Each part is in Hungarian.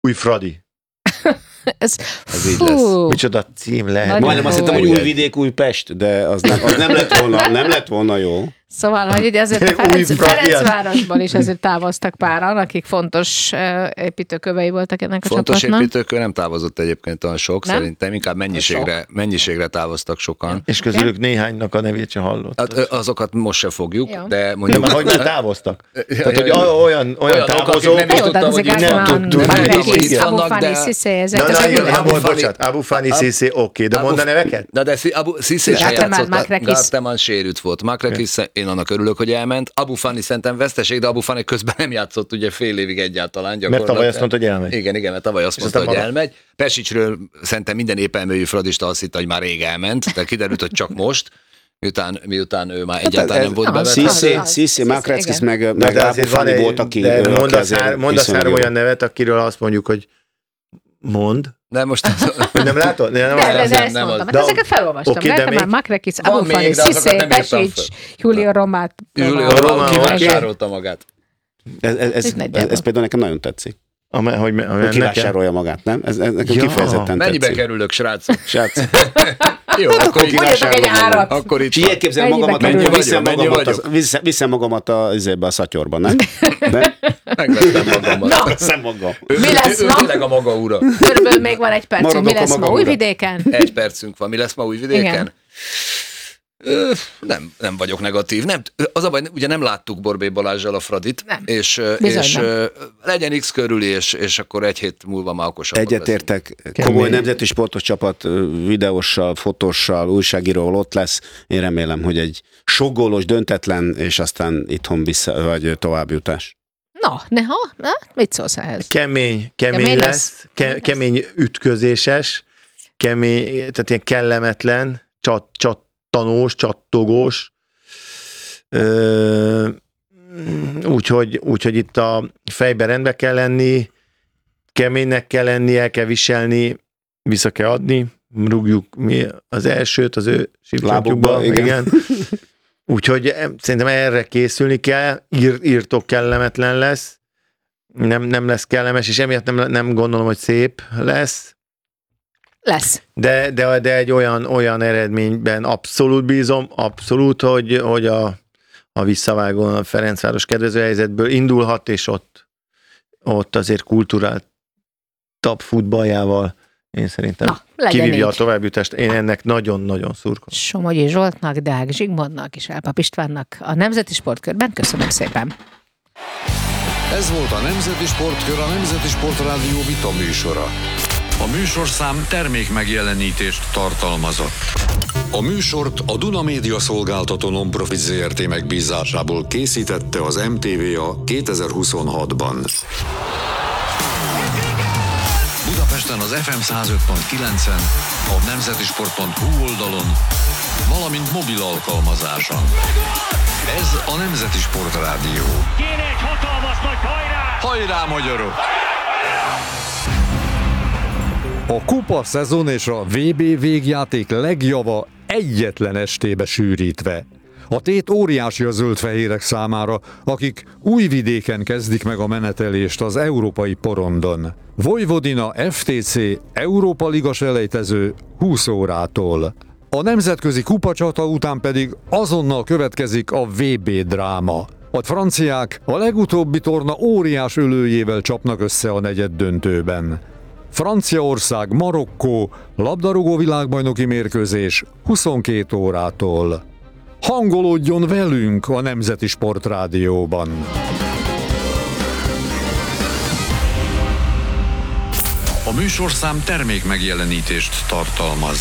Új Fradi. Ez így lesz. Micsoda cím lehet. Majdnem azt hittem, hogy Újvidék, Újpest, de az nem lett volna jó. Szóval, hogy ugye azért Ferencvárosban is ezért távoztak páran, akik fontos építőkövei voltak ennek a fontos csapatnak. Fontos építőkő nem távozott egyébként olyan sok, nem? Szerintem inkább mennyiségre távoztak sokan. És közülük néhánynak a nevét sem hallott. Hát, azokat most se fogjuk, jó. de mondjuk... Hogy már távoztak. Tehát, hogy olyan távozók, nem is tudtam, hogy nem tudtuk. Abu Fani Cissé, ezek Abu Fani Cissé, oké, de mondd a neveket? De Abu Cissé se játszott, Garteman sérült volt, Makrekis, én annak örülök, hogy elment. Abu Fani szerintem veszteség, de Abu Fani közben nem játszott ugye fél évig egyáltalán gyakorlatilag. Mert tavaly azt mondta, hogy elmegy. Igen, mert tavaly azt mondta, hogy elmegy. Pesicsről szerintem minden épelmőjű fradista azt hitte, hogy már rég elment, de kiderült, hogy csak most, miután ő már egyáltalán nem volt bevetve. Cissé, Makrekis meg Abu Fani volt, aki... Mondasz három olyan nevet, akiről azt mondjuk, hogy mond. Nem, most... Nem látod? Nem, ezt mondtam. De ezeket felolvastam. Garteman, Makrekis, Abu Fani, Cissé, Pesics, Julio Romát. Julio Romát kivásárolta magát. Ez például nekem nagyon tetszik. Hogy kivásárolja magát, nem? Ez nekem kifejezetten tetszik. Mennyibe kerülök, srácok? Jó, akkor kivásárolom. Akkor itt így képzelem magamat, viszem magamat a szatyorban, nem? Megvettem magamat. Veszem magam. Mi lesz ma? Tényleg a maga ura. Körülbelül még van egy percünk. Mi lesz ma Újvidéken? Egy percünk van. Mi lesz ma Újvidéken? Nem vagyok negatív. Nem, az a baj, ugye nem láttuk Borbély Balázssal a Fradit, és legyen X körül, és akkor egy hét múlva már okosabbak leszünk. Egyetértek, komoly nemzeti sportos csapat videóssal, fotóssal, újságíróval ott lesz. Én remélem, hogy egy sok gólos, döntetlen, és aztán itthon vagy továbbjutás. Mit szólsz ehhez? Kemény lesz, kemény ütközéses, tehát ilyen kellemetlen, tanós, csattogós, úgyhogy itt a fejben rendbe kell lenni, keménynek kell lenni, el kell viselni, vissza kell adni, rúgjuk mi az elsőt az ő lábukba, igen. Úgyhogy szerintem erre készülni kell, írtok kellemetlen lesz, nem lesz kellemes, és emiatt nem gondolom, hogy szép lesz. Lesz. De egy olyan eredményben abszolút bízom, abszolút, hogy a visszavágón a Ferencváros kedvező helyzetből indulhat, és ott azért kulturáltabb futballjával én szerintem kivívja a továbbjutást. Én ennek nagyon-nagyon szurkolom. Somogyi Zsoltnak, Deák Zsigmondnak és Elpap Istvánnak a Nemzeti Sportkörben. Köszönöm szépen. Ez volt a Nemzeti Sportkör, a Nemzeti Sportrádió vita műsora. A műsorszám termékmegjelenítést tartalmazott. A műsort a Duna Média Szolgáltató Non-Profit Zrt. Megbízásából készítette az MTVA 2026-ban. Budapesten az FM 105.9-en, a nemzetisport.hu oldalon, valamint mobil alkalmazáson. Ez a Nemzeti Sportrádió. Kéne egy hatalmas nagy hajrá! Hajrá, magyarok! A kupa szezon és a VB végjáték legjava egyetlen estébe sűrítve. A tét óriási a zöldfehérek számára, akik Újvidéken kezdik meg a menetelést az európai porondon. Vojvodina FTC Európa Liga selejtező 20 órától. A nemzetközi kupacsata után pedig azonnal következik a VB dráma. A franciák a legutóbbi torna óriás ölőjével csapnak össze a negyeddöntőben. Franciaország, Marokkó, labdarúgó világbajnoki mérkőzés 22 órától. Hangolódjon velünk a Nemzeti Sportrádióban! A műsorszám termékmegjelenítést tartalmaz.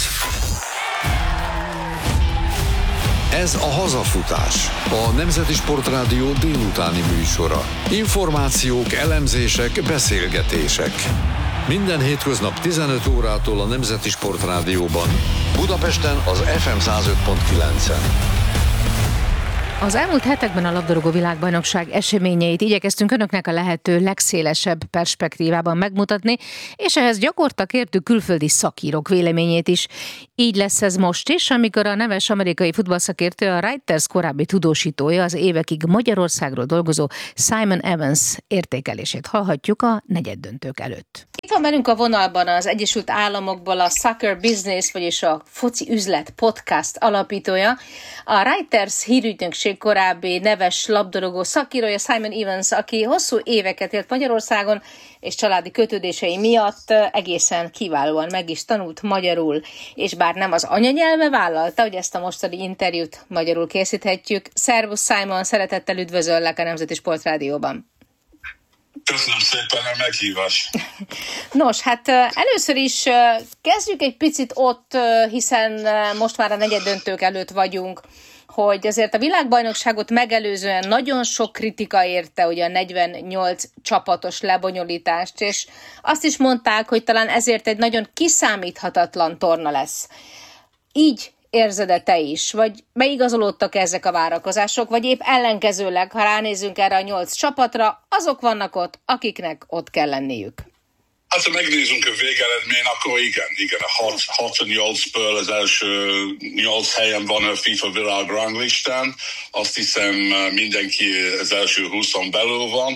Ez a Hazafutás, a Nemzeti Sportrádió délutáni műsora. Információk, elemzések, beszélgetések. Minden hétköznap 15 órától a Nemzeti Sportrádióban, Budapesten az FM 105.9-en. Az elmúlt hetekben a labdarúgó világbajnokság eseményeit igyekeztünk önöknek a lehető legszélesebb perspektívában megmutatni, és ehhez gyakorta kértük külföldi szakírók véleményét is. Így lesz ez most is, amikor a neves amerikai futballszakértő, a Reuters korábbi tudósítója, az évekig Magyarországról dolgozó Simon Evans értékelését hallhatjuk a negyeddöntők előtt. Itt van velünk a vonalban az Egyesült Államokból a Soccer Business, vagyis a Foci Üzlet podcast alapítója, a Reuters hírügynökség korábbi neves labdarúgó szakírója Simon Evans, aki hosszú éveket élt Magyarországon, és családi kötődései miatt egészen kiválóan meg is tanult magyarul, és bár nem az anyanyelve, vállalta, hogy ezt a mostani interjút magyarul készíthetjük. Szervusz Simon, szeretettel üdvözöllek a Nemzeti Sportrádióban. Köszönöm szépen a meghívást. Nos, hát először is kezdjük egy picit ott, hiszen most már a negyeddöntők előtt vagyunk, hogy azért a világbajnokságot megelőzően nagyon sok kritika érte ugye a 48 csapatos lebonyolítást, és azt is mondták, hogy talán ezért egy nagyon kiszámíthatatlan torna lesz. Így érzed te is, vagy beigazolódtak ezek a várakozások, vagy épp ellenkezőleg, ha ránézünk erre a 8 csapatra, azok vannak ott, akiknek ott kell lenniük? Hát, ha megnézzünk a végeredmény, akkor igen, a 68-ből az első 8 helyen van a FIFA világranglistán. Azt hiszem mindenki az első 20-on belül van.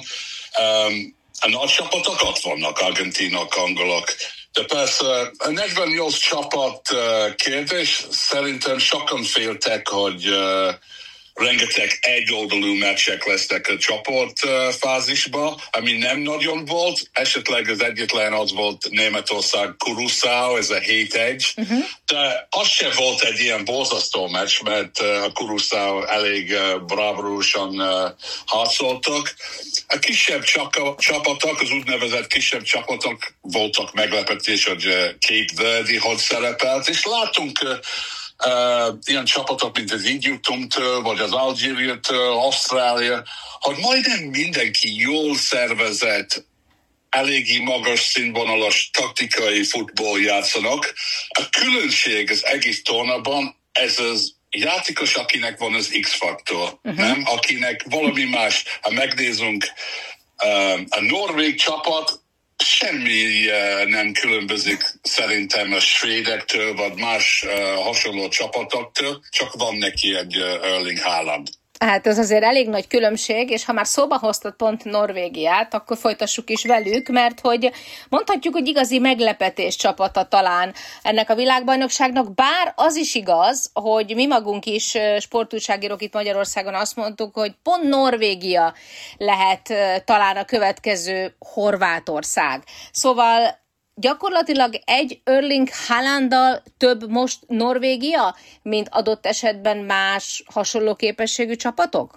A nagy csapatok ott vannak, argentinok, angolok. De persze a 48 csapat kérdés, szerintem sokan féltek, hogy rengeteg egyoldalú meccsek lesznek a csoportfázisba, ami nem nagyon volt. Esetleg az egyetlen az volt Németország Curaçao, ez a 7-1. De az se volt egy ilyen borzasztó meccs, mert a Curaçao elég bravúrosan harcoltak. A kisebb csapatok, az úgynevezett kisebb csapatok voltak meglepetés, hogy Cape Verde hogy szerepelt, és látunk ilyen csapatok, mint az Egyiptomtől, vagy az Algériától, Ausztrália, hogy majdnem mindenki jól szervezett, eléggé magas színvonalas taktikai futball játszanak. A különbség az egész tornában, ez az játékos, akinek van az X-faktor, nem? Akinek valami más. Ha megnézzünk a norvég csapat, semmi nem különbözik szerintem a svédektől, vagy más hasonló csapatoktól, csak van neki egy Erling Haaland. Hát ez azért elég nagy különbség, és ha már szóba hoztad pont Norvégiát, akkor folytassuk is velük, mert hogy mondhatjuk, hogy igazi meglepetés csapata talán ennek a világbajnokságnak, bár az is igaz, hogy mi magunk is sportújságírók itt Magyarországon azt mondtuk, hogy pont Norvégia lehet talán a következő Horvátország. Szóval gyakorlatilag egy Erling Haalanddal több most Norvégia, mint adott esetben más hasonló képességű csapatok?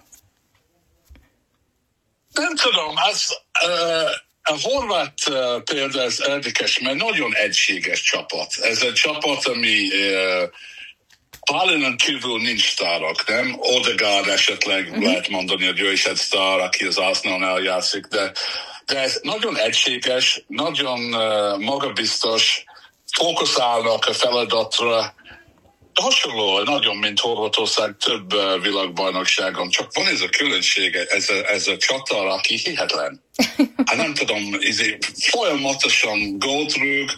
Nem tudom, a horvát példa ez érdekes, mert nagyon egységes csapat. Ez egy csapat, ami Haalanden kívül nincs sztárok, nem? Odegaard esetleg lehet mondani, hogy ő is egy sztár, aki az Arsenalnál játszik, de ez nagyon egységes, nagyon magabiztos, fókuszálnak a feladatra, hasonló, nagyon, mint Horvátország több világbajnokságon, csak van ez a különbsége, ez a csatar, aki hihetetlen. Hát nem tudom, folyamatosan gólt rúg,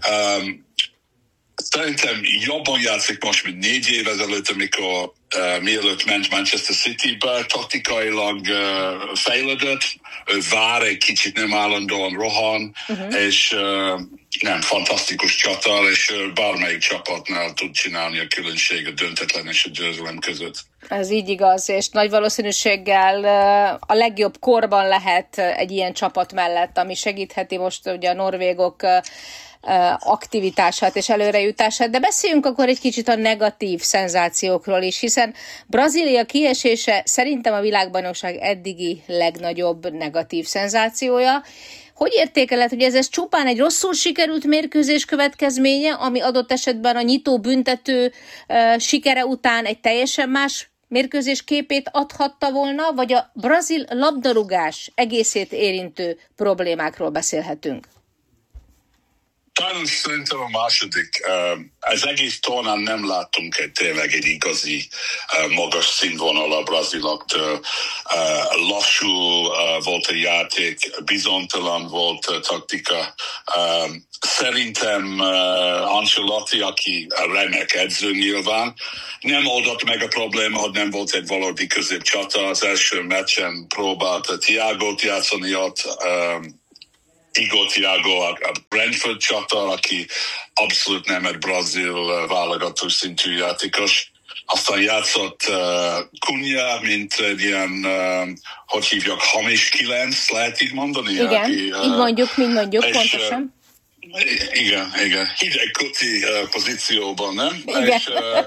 szerintem jobban játszik most, mint 4 év ezelőtt, amikor mielőtt ment Manchester City-be, taktikailag fejlődött, ő vár egy kicsit, nem állandóan rohan, és nem, fantasztikus csatar, és bármelyik csapatnál tud csinálni a különbség a döntetlen és a győzelem között. Ez így igaz, és nagy valószínűséggel a legjobb korban lehet egy ilyen csapat mellett, ami segítheti most ugye a norvégok aktivitását és előrejutását, de beszéljünk akkor egy kicsit a negatív szenzációkról is, hiszen Brazília kiesése szerintem a világbajnokság eddigi legnagyobb negatív szenzációja. Hogy értékeled, hogy ez csupán egy rosszul sikerült mérkőzés következménye, ami adott esetben a nyitó büntető sikere után egy teljesen más mérkőzés képét adhatta volna, vagy a brazil labdarúgás egészét érintő problémákról beszélhetünk? Sajnos szerintem a második. Az egész tornán nem láttunk tényleg egy igazi magas színvonal a braziloktól. Lassú volt a játék, bizonytalan volt a taktika. Szerintem Ancelotti, aki remek edző nyilván, nem oldott meg a probléma, hogy nem volt egy valódi középcsata. Az első meccsen próbálta Thiagót játszani ott, Igor Thiago, a Brentford csata, aki abszolút nem egy brazil válogató szintű játékos. Aztán játszott Cunha, mint egy ilyen, hogy hívják, hamis 9, lehet így mondani? Igen, aki, így mondjuk, pontosan. Igen. Hideg koci pozícióban, nem? Igen.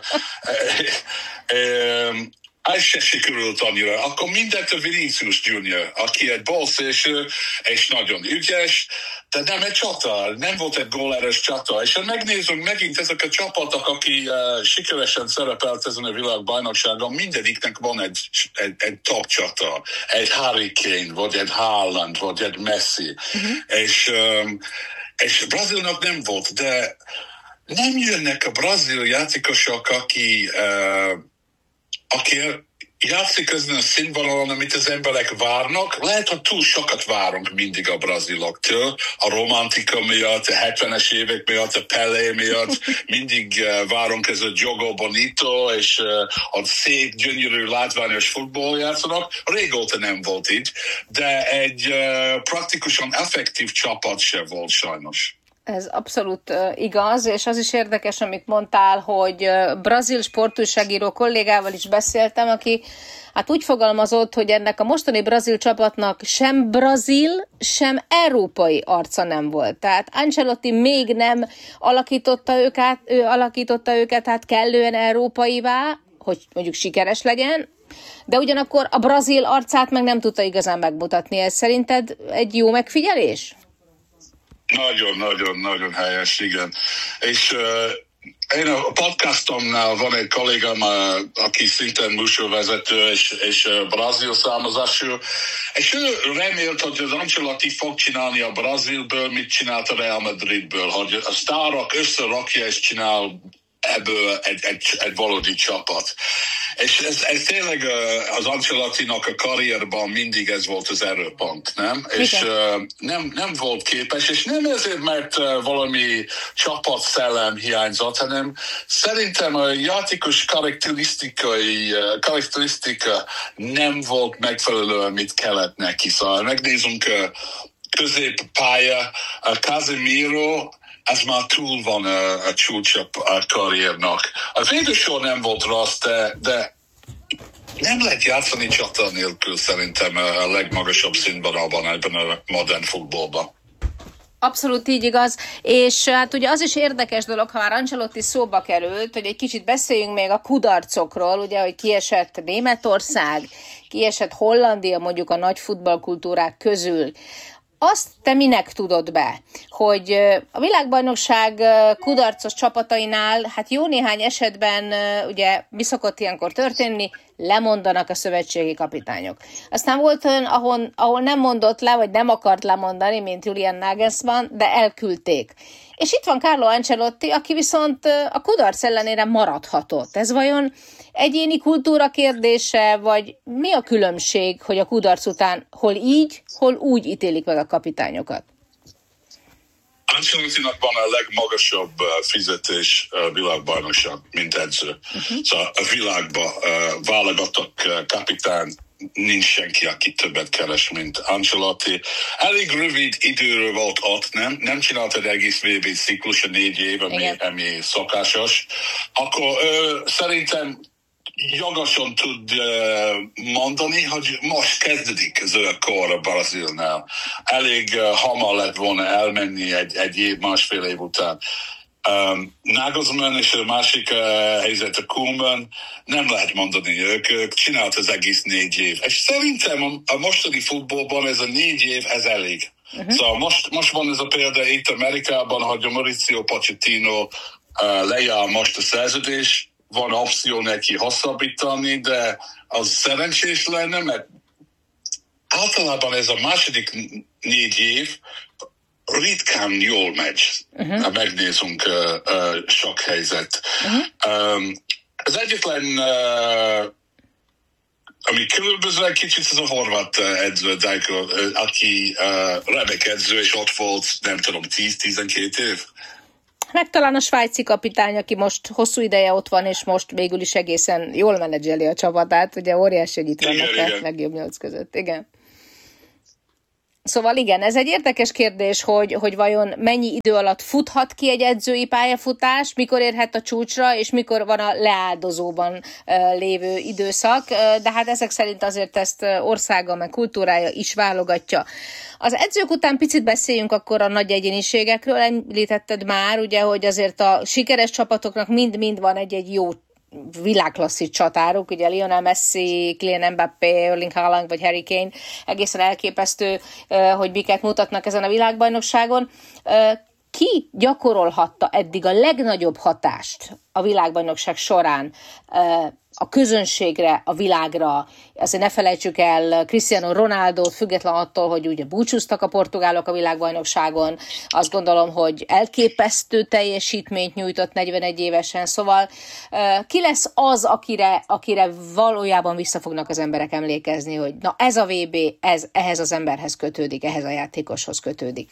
Ez se sikerült annyira. Akkor mindent a Vinicius Junior, aki egy balszélső, és nagyon ügyes, de nem egy csata, nem volt egy góleres csata. És ha megnézzünk megint ezek a csapatok, aki sikeresen szerepelt ezen a világbajnokságon, mindegyiknek van egy top csata. Egy Harry Kane, vagy egy Haaland, vagy egy Messi. És Brazilnak nem volt, de nem jönnek a brazil játékosok, aki játszik ezen a színvonalon, amit az emberek várnak. Lehet, hogy túl sokat várunk mindig a braziloktól, a romantika miatt, a 70-es évek miatt, a Pelé miatt, mindig várunk ez a Diogo Bonito, és a szép, gyönyörű, látványos futball játszanak. Régóta nem volt így, de egy praktikusan effektív csapat se volt sajnos. Ez abszolút igaz, és az is érdekes, amit mondtál, hogy brazil sportújságíró kollégával is beszéltem, aki hát úgy fogalmazott, hogy ennek a mostani brazil csapatnak sem brazil, sem európai arca nem volt. Tehát Ancelotti még nem alakította őket hát kellően európaivá, hogy mondjuk sikeres legyen, de ugyanakkor a brazil arcát meg nem tudta igazán megmutatni. Ez szerinted egy jó megfigyelés? Nagyon helyes, igen. És én a podcastomnál van egy kollégám, aki szintén műsorvezető és brazil származású, és ő remélt, hogy az Ancelotti fog csinálni a Brazilből, mit csinált a Real Madridből, hogy a sztárok összerakja és csinál ebből egy valódi csapat. És ez tényleg az Ancelottinak a karrierban mindig ez volt az erőpont, nem? És nem volt képes, és nem ezért, mert valami csapatszellem hiányzott, hanem szerintem a játékos karakterisztika nem volt megfelelő, amit kellett neki. Szóval megnézzünk középpálya, a Casemiro, ez már túl van a csúcs a karriernak. A védősor nem volt rossz, de nem lehet játszani csata nélkül szerintem a legmagasabb színvonalban ebben a modern futballban. Abszolút így igaz, és hát ugye az is érdekes dolog, ha már Ancelotti szóba került, hogy egy kicsit beszéljünk még a kudarcokról, ugye, hogy kiesett Németország, kiesett Hollandia mondjuk a nagy futballkultúrák közül. Azt te minek tudod be, hogy a világbajnokság kudarcos csapatainál, hát jó néhány esetben, ugye mi szokott ilyenkor történni, lemondanak a szövetségi kapitányok. Aztán volt olyan, ahol nem mondott le, vagy nem akart lemondani, mint Julian Nagelsmann, de elküldték. És itt van Carlo Ancelotti, aki viszont a kudarc ellenére maradhatott. Ez vajon egyéni kultúra kérdése, vagy mi a különbség, hogy a kudarc után hol így, hol úgy ítélik meg a kapitányokat? Ancelottinak van a legmagasabb fizetés világbajnokság, mint edző. Szóval a világban válogatott kapitány nincs senki, aki többet keres, mint Ancelotti. Elég rövid időről volt ott, nem csinált egy egész VB ciklus, a 4 év, ami szokásos. Akkor szerintem jogosan tud mondani, hogy most kezdődik az ő kor a Brazilnál. Elég hamar lett volna elmenni egy év, másfél év után. Nagelsmann és a másik helyzet a Koeman, nem lehet mondani, ők csinált az egész 4 év. És szerintem a mostani futballban ez a 4 év, ez elég. Szóval most van ez a példa itt Amerikában, hogy a Mauricio Pochettino lejár most a szerződés, van opció neki hosszabbítani, de az szerencsés lenne, mert általában ez a második 4 év ritkán jól megy. Megnézünk sok helyzet. Az egyetlen, ami különböző egy kicsit, az a horvát edző, Dajko, aki remek edző, és ott volt, nem tudom, 10-12 év. Meg talán a svájci kapitány, aki most hosszú ideje ott van, és most végül is egészen jól menedzseli a csapatát, ugye óriási, hogy itt vannak a legjobb 8 között. Igen. Szóval igen, ez egy érdekes kérdés, hogy vajon mennyi idő alatt futhat ki egy edzői pályafutás, mikor érhet a csúcsra, és mikor van a leáldozóban lévő időszak, de hát ezek szerint azért ezt országa meg kultúrája is válogatja. Az edzők után picit beszéljünk akkor a nagy egyéniségekről, említetted már, ugye, hogy azért a sikeres csapatoknak mind-mind van egy jó világklasszis csatáruk, ugye Lionel Messi, Kylian Mbappé, Erling Haaland vagy Harry Kane, egészen elképesztő, hogy miket mutatnak ezen a világbajnokságon. Ki gyakorolhatta eddig a legnagyobb hatást a világbajnokság során a közönségre, a világra? Azért ne felejtsük el Cristiano Ronaldót, független attól, hogy ugye búcsúztak a portugálok a világbajnokságon. Azt gondolom, hogy elképesztő teljesítményt nyújtott 41 évesen. Szóval ki lesz az, akire valójában vissza fognak az emberek emlékezni, hogy na ez a VB, ez ehhez az emberhez kötődik, ehhez a játékoshoz kötődik?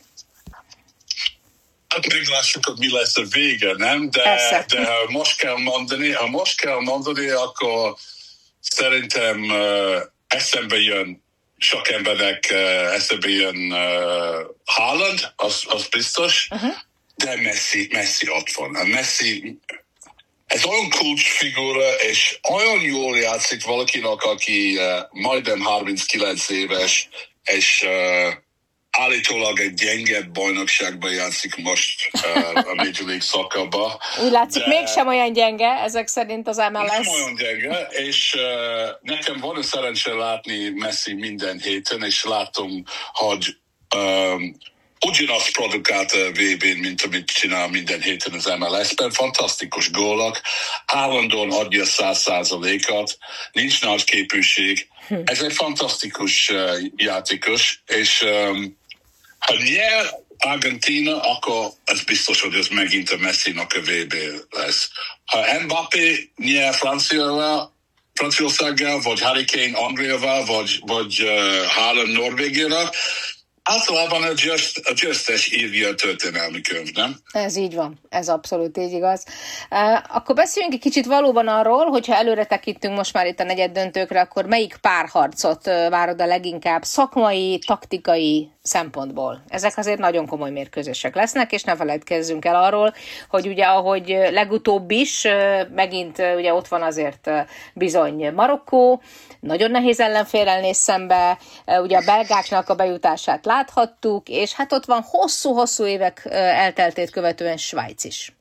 Hát meglássuk, hogy mi lesz a vége, nem? De ha most kell mondani, akkor szerintem eszembe jön, sok embernek eszembe jön Haaland, az biztos, de Messi ott van. A Messi, ez olyan kulcsfigura, és olyan jól játszik valakinek, aki majdnem 39 éves, és állítólag egy gyengebb bajnokságban játszik most a Major League Soccerba. Úgy látszik, mégsem olyan gyenge, ezek szerint az MLS. Nem olyan gyenge, és nekem van a szerencse látni Messi minden héten, és látom, hogy ugyanazt produkált a VB-n, mint amit csinál minden héten az MLS-ben. Fantasztikus gólok, állandóan adja 100%-at, nincs nagy képűség. Ez egy fantasztikus játékos, és ha nyer Argentina, akkor ez biztos, hogy ez megint a Messi-nak a VB lesz. Ha Mbappé nyer Franciaországgal, vagy Harry Kane Angliával, vagy Haaland Norvégiára, általában a győztes írja a történelmi könyv, nem? Ez így van, ez abszolút így igaz. Akkor beszéljünk egy kicsit valóban arról, hogyha előre tekintünk most már itt a negyeddöntőkre, akkor melyik párharcot várod a leginkább szakmai, taktikai szempontból? Ezek azért nagyon komoly mérkőzések lesznek, és ne feledkezzünk el arról, hogy ugye ahogy legutóbb is, megint ugye ott van azért bizony Marokkó, nagyon nehéz ellenféllel néz szembe, ugye a belgáknak a bejutását láthattuk, és hát ott van hosszú-hosszú évek elteltét követően Svájc is.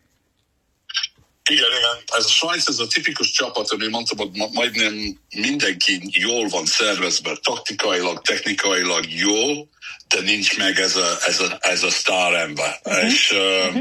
Igen. Ez a Svájc, ez a tipikus csapat, ami mondtam, hogy majdnem mindenki jól van szervezve, taktikailag, technikailag jól, de nincs meg ez a sztárember. És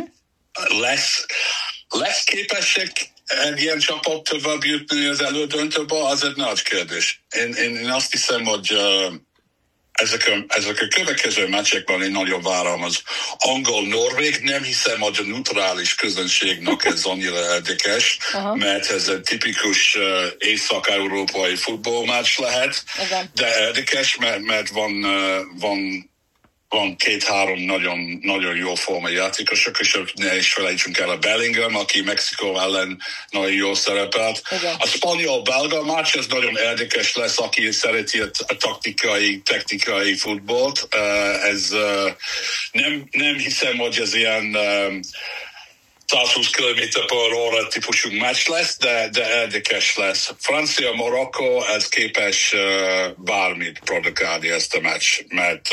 lesz képesek egy ilyen csapat tovább jutni az elődöntőbe, az egy nagy kérdés. Én azt hiszem, hogy ezek a következő meccsekben én nagyon várom az angol-norvég. Nem hiszem, hogy a neutrális közönségnek ez annyira érdekes, mert ez egy tipikus észak-európai futballmeccs lehet. Igen. De érdekes, mert van 2-3 nagyon jó formai játékosok, és ne is felejtsünk el a Bellingham, aki Mexikó ellen nagyon jól szerepelt. Igen. A spanyol-belga meccs, ez nagyon érdekes lesz, aki szereti a technikai futballt. Ez nem hiszem, hogy ez ilyen 120 km/h típusú meccs lesz, de érdekes lesz. Francia-Marokkó, ez képes bármit produkálni ezt a meccs, mert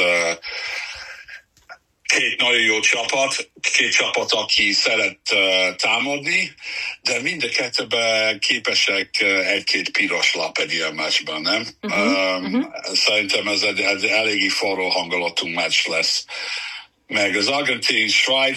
két nagyon jó csapat, két csapat, aki szeret támadni, de mind a kettőben képesek egy-két piros lap egy ilyen meccsben, nem? Szerintem ez egy eléggé forró hangulatú meccs lesz. Meg az Argentin-Svájc,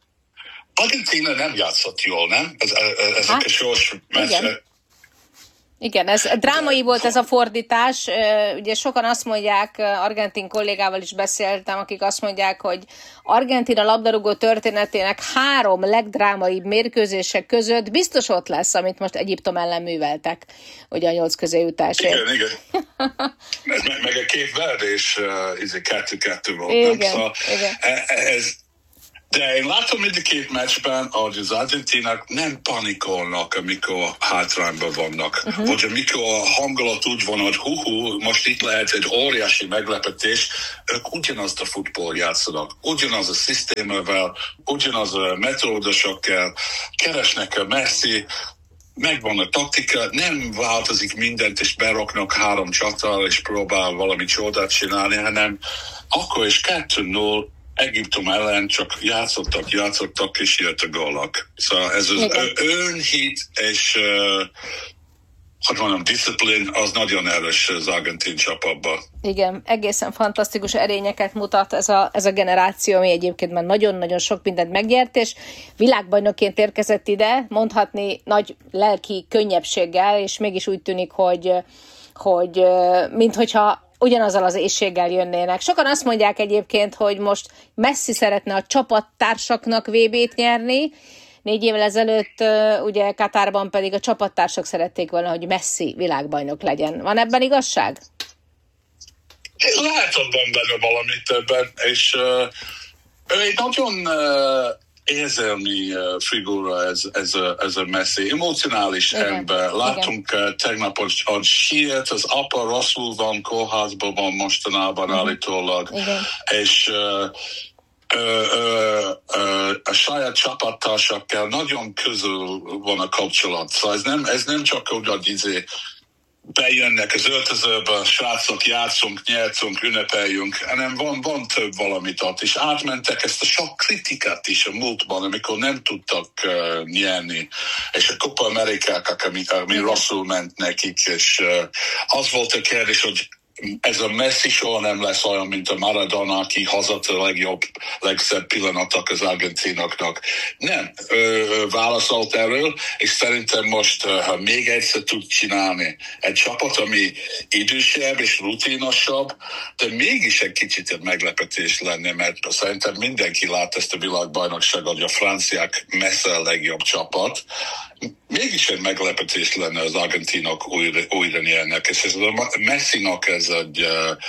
Argentina nem játszott jól, nem? Ezek a sors meccsek. Igen, ez drámai volt ez a fordítás. Ugye sokan azt mondják, argentin kollégával is beszéltem, akik azt mondják, hogy Argentína labdarúgó történetének 3 legdrámaibb mérkőzések között biztos ott lesz, amit most Egyiptom ellen műveltek, ugye a 8 közéjutásért. Igen. meg a két verdés 2-2 volt. Igen, nem? Szóval igen. De én látom mind a két meccsben, hogy az argentinák nem panikolnak, amikor hátrányban vannak. Vagy amikor a hangulat úgy van, hogy most itt lehet egy óriási meglepetés, ők ugyanazt a futball játszanak, ugyanaz a szisztémával, ugyanaz a metódusokkal, keresnek a Messi, megvan a taktika, nem változik mindent, és beraknak 3 csattal, és próbál valami csodát csinálni, hanem akkor is 2-0 Egyiptom ellen csak játszottak, és jött a gólok. Szóval ez az önhit és hogy mondom, disziplin, az nagyon erős az argentin csapatban. Igen, egészen fantasztikus erényeket mutat ez a generáció, ami egyébként már nagyon-nagyon sok mindent megnyert, és világbajnokként érkezett ide, mondhatni nagy lelki könnyebbséggel, és mégis úgy tűnik, hogy minthogyha ugyanazzal az éhséggel jönnének. Sokan azt mondják egyébként, hogy most Messi szeretne a csapattársaknak VB-t nyerni, 4 évvel ezelőtt ugye Katárban pedig a csapattársak szerették volna, hogy Messi világbajnok legyen. Van ebben igazság? Lehet, hogy van benne valamit ebben, és ő egy nagyon érzelmi figura ez a Messi, emocionális ember. Látunk tegnap, hogy sírt, az apa rosszul van, kórházban van mostanában állítólag, és a saját csapattársakkal nagyon közül van a kapcsolat. Szóval ez nem csak úgy, hogy bejönnek az öltözőbe, srácok, játszunk, nyertünk, ünnepeljünk, hanem van több valamit ott, és átmentek ezt a sok kritikát is a múltban, amikor nem tudtak nyerni, és a Copa Amerikák, ami rosszul ment nekik, és az volt a kérdés, hogy ez a Messi soha nem lesz olyan, mint a Maradona, aki hazott a legszebb pillanatok az argentinoknak. Nem, ő válaszolt erről, és szerintem most, ha még egyszer tud csinálni egy csapat, ami idősebb és rutinosabb, de mégis egy kicsit egy meglepetés lenne, mert szerintem mindenki lát ezt a világbajnokságot, hogy a franciák messze a legjobb csapat, mégis egy meglepetés lenne az argentinok újra nyernek, és ez a Messinak ez egy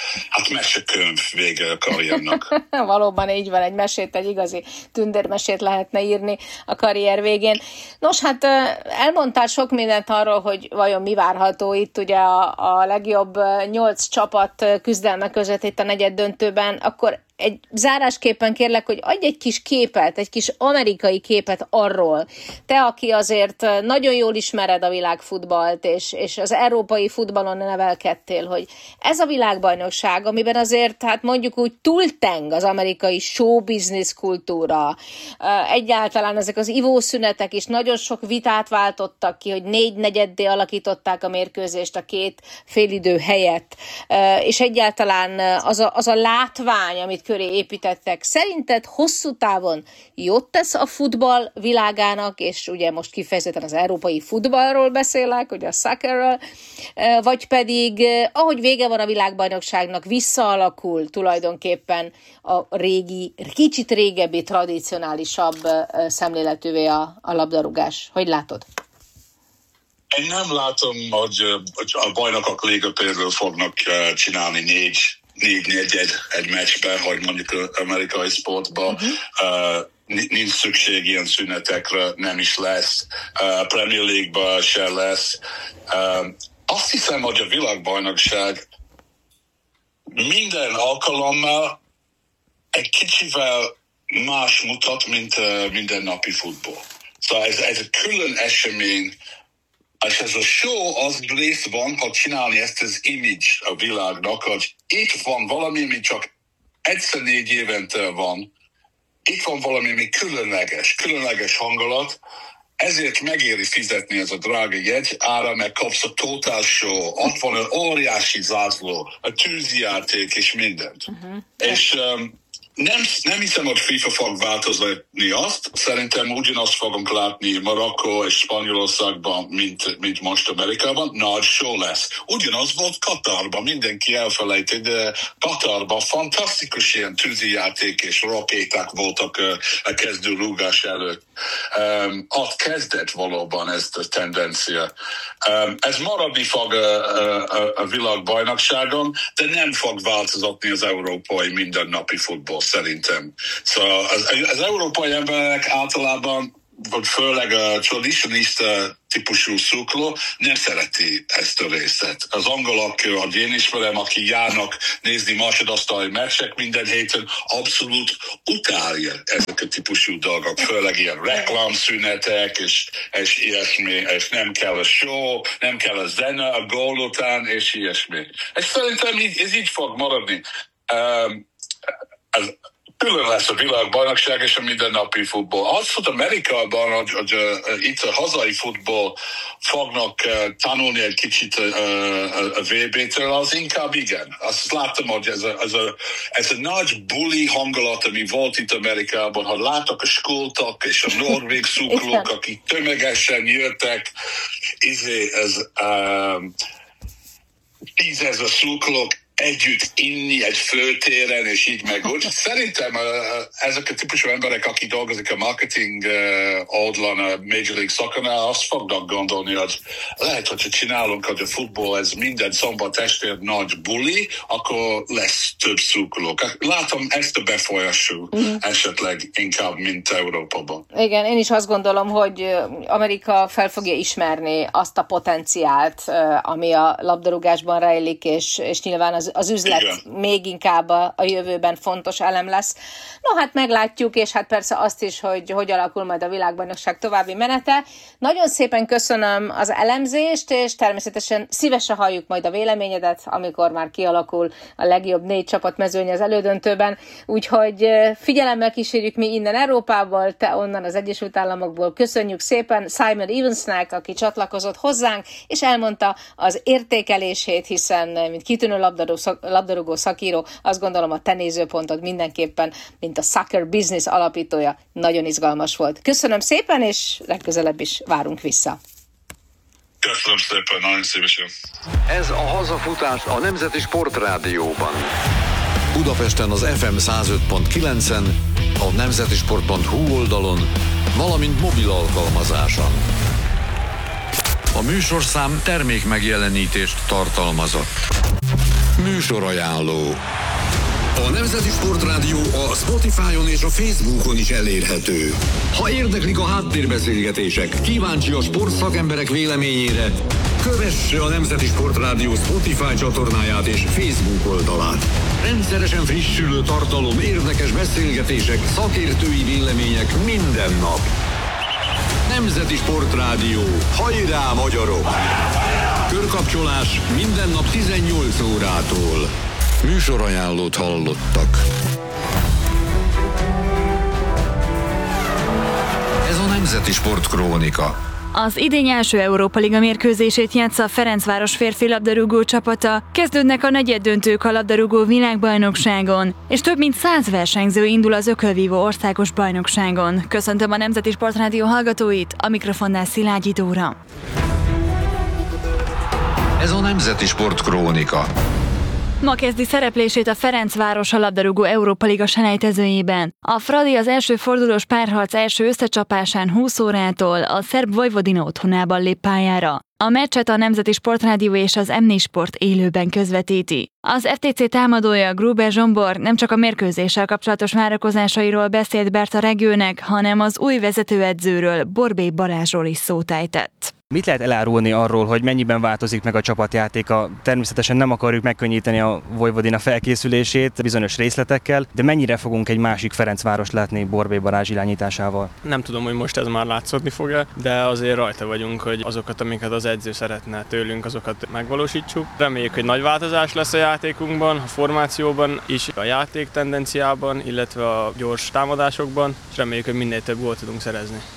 mesekönyv vége a karriernak. Valóban így van, egy mesét, egy igazi tündérmesét lehetne írni a karrier végén. Nos, hát elmondtál sok mindent arról, hogy vajon mi várható itt ugye a legjobb 8 csapat küzdelme között itt a negyeddöntőben, akkor egy zárásképpen kérlek, hogy adj egy kis képet, egy kis amerikai képet arról. Te, aki azért nagyon jól ismered a világfutballt, és az európai futballon nevelkedtél, hogy ez a világbajnokság, amiben azért, hát mondjuk úgy túlteng az amerikai showbusiness kultúra, egyáltalán ezek az ivószünetek is nagyon sok vitát váltottak ki, hogy 4/4-dé alakították a mérkőzést a 2 félidő helyett, és egyáltalán az a látvány, amit köré építettek. Szerinted hosszú távon jót tesz a futball világának, és ugye most kifejezetten az európai futballról beszélek, ugye a soccerről, vagy pedig, ahogy vége van a világbajnokságnak, visszaalakul tulajdonképpen a régi, kicsit régebbi, tradicionálisabb szemléletűvé a labdarúgás. Hogy látod? Én nem látom, hogy a bajnokok liga például fognak csinálni 4/4 egy meccsben, hogy mondjuk az amerikai sportban nincs szükség ilyen szünetekre, nem is lesz. Premier League-ban se lesz. Azt hiszem, hogy a világbajnokság minden alkalommal egy kicsivel más mutat, mint mindennapi futball. Szóval ez egy külön esemény, és ez a show az rész van, hogy csinálni ezt az image a világnak, hogy itt van valami, ami csak egyszer 4 évente van, itt van valami, ami különleges hangulat, ezért megéri fizetni ez a drága jegy ára, mert kapsz a total show, ott van az óriási zászló, a tűzijáték és mindent. És Nem hiszem, hogy FIFA fog változni azt. Szerintem ugyanazt fogunk látni Marokkó és Spanyolországban, mint most Amerikában. Nagy show lesz. Ugyanaz volt Katarban, mindenki elfelejti, de Katarban fantasztikus ilyen tűzijáték és rakéták voltak a kezdő rúgás előtt. Ott kezdett valóban ez a tendencia. Ez maradni fog a világbajnokságon, de nem fog változni az európai mindennapi futball szerintem. Szóval az európai emberek általában, vagy főleg a tradicionista típusú szurkoló nem szereti ezt a részet. Az angolok, ahogy én ismerem, aki járnak nézni másodosztályú meccsek minden héten, abszolút utálja ezek a típusú dolgok, főleg ilyen reklámszünetek, és ilyesmi, és nem kell a show, nem kell a zene a gól után, és ilyesmi. És szerintem ez így fog maradni. Külön lesz a világbajnokság és a mindennapi futball. Az, hogy Amerikában, hogy itt a hazai futball fognak tanulni egy kicsit a VB-től, az inkább igen. Azt láttam, hogy ez a nagy buli hangulat, ami volt itt Amerikában, hogy láttak a skoltak és a norvég szurkolók, akik tömegesen jöttek, ez 10 000 szurkolók együtt inni egy főtéren, és így meg úgy. Szerintem ezek a típusú emberek, akik dolgozik a marketing oldalon a Major League Soccer-nál, azt fognak gondolni, hogy lehet, hogyha csinálunk, hogy a futball ez minden szombat este nagy buli, akkor lesz több szurkolók. Látom ezt a befolyású esetleg inkább, mint Európában. Igen, én is azt gondolom, hogy Amerika fel fogja ismerni azt a potenciált, ami a labdarúgásban rejlik, és nyilván az üzlet még inkább a jövőben fontos elem lesz. No, hát meglátjuk, és hát persze azt is, hogy alakul majd a világbajnokság további menete. Nagyon szépen köszönöm az elemzést, és természetesen szívesen halljuk majd a véleményedet, amikor már kialakul a legjobb 4 csapat mezőny az elődöntőben. Úgyhogy figyelemmel kísérjük mi innen Európából, te onnan az Egyesült Államokból. Köszönjük szépen Simon Evansnek, aki csatlakozott hozzánk, és elmondta az értékelését, hiszen mint kitűnő labdarúgó szakíró, azt gondolom a te nézőpontod mindenképpen, mint a Soccer Business alapítója, nagyon izgalmas volt. Köszönöm szépen, és legközelebb is várunk vissza. Köszönöm szépen, nagyon szívesen. Ez a hazafutás a Nemzeti Sportrádióban. Budapesten az FM 105.9-en, a nemzetisport.hu oldalon, valamint mobil alkalmazáson. A műsorszám termékmegjelenítést tartalmazott. Műsorajánló. A Nemzeti Sportrádió a Spotify-on és a Facebookon is elérhető. Ha érdeklik a háttérbeszélgetések, kíváncsi a sportszakemberek véleményére, kövesse a Nemzeti Sportrádió Spotify csatornáját és Facebook oldalát. Rendszeresen frissülő tartalom, érdekes beszélgetések, szakértői vélemények minden nap. Nemzeti Sportrádió. Hajrá, magyarok! Körkapcsolás minden nap 18 órától. Műsorajánlót hallottak. Ez a Nemzeti Sport Krónika. Az idény első Európa Liga mérkőzését játsza a Ferencváros férfi labdarúgó csapata, kezdődnek a negyeddöntők a labdarúgó világbajnokságon, és több mint 100 versenyző indul az ökölvívó országos bajnokságon. Köszöntöm a Nemzeti Sportrádió hallgatóit, a mikrofonnál Szilágyi Dóra. Ez a Nemzeti Sport Krónika. Ma kezdi szereplését a Ferencváros a labdarúgó Európa Liga selejtezőjében. A Fradi az első fordulós párharc első összecsapásán 20 órától a szerb Vojvodina otthonában lép pályára. A meccset a Nemzeti Sportrádió és az M4 Sport élőben közvetíti. Az FTC támadója Gruber Zsombor nem csak a mérkőzéssel kapcsolatos várakozásairól beszélt Berta Regőnek, hanem az új vezetőedzőről, Borbély Balázsról is szót ejtett. Mit lehet elárulni arról, hogy mennyiben változik meg a csapatjátéka? Természetesen nem akarjuk megkönnyíteni a Vojvodina felkészülését bizonyos részletekkel, de mennyire fogunk egy másik Ferencvárost látni Borbély Balázs irányításával? Nem tudom, hogy most ez már látszódni fog-e, de azért rajta vagyunk, hogy azokat, amiket az edző szeretne tőlünk, azokat megvalósítsuk. Reméljük, hogy nagy változás lesz a játékunkban, a formációban is, a játék tendenciában, illetve a gyors támadásokban, és reméljük, hogy minél több gólt tudunk szerezni.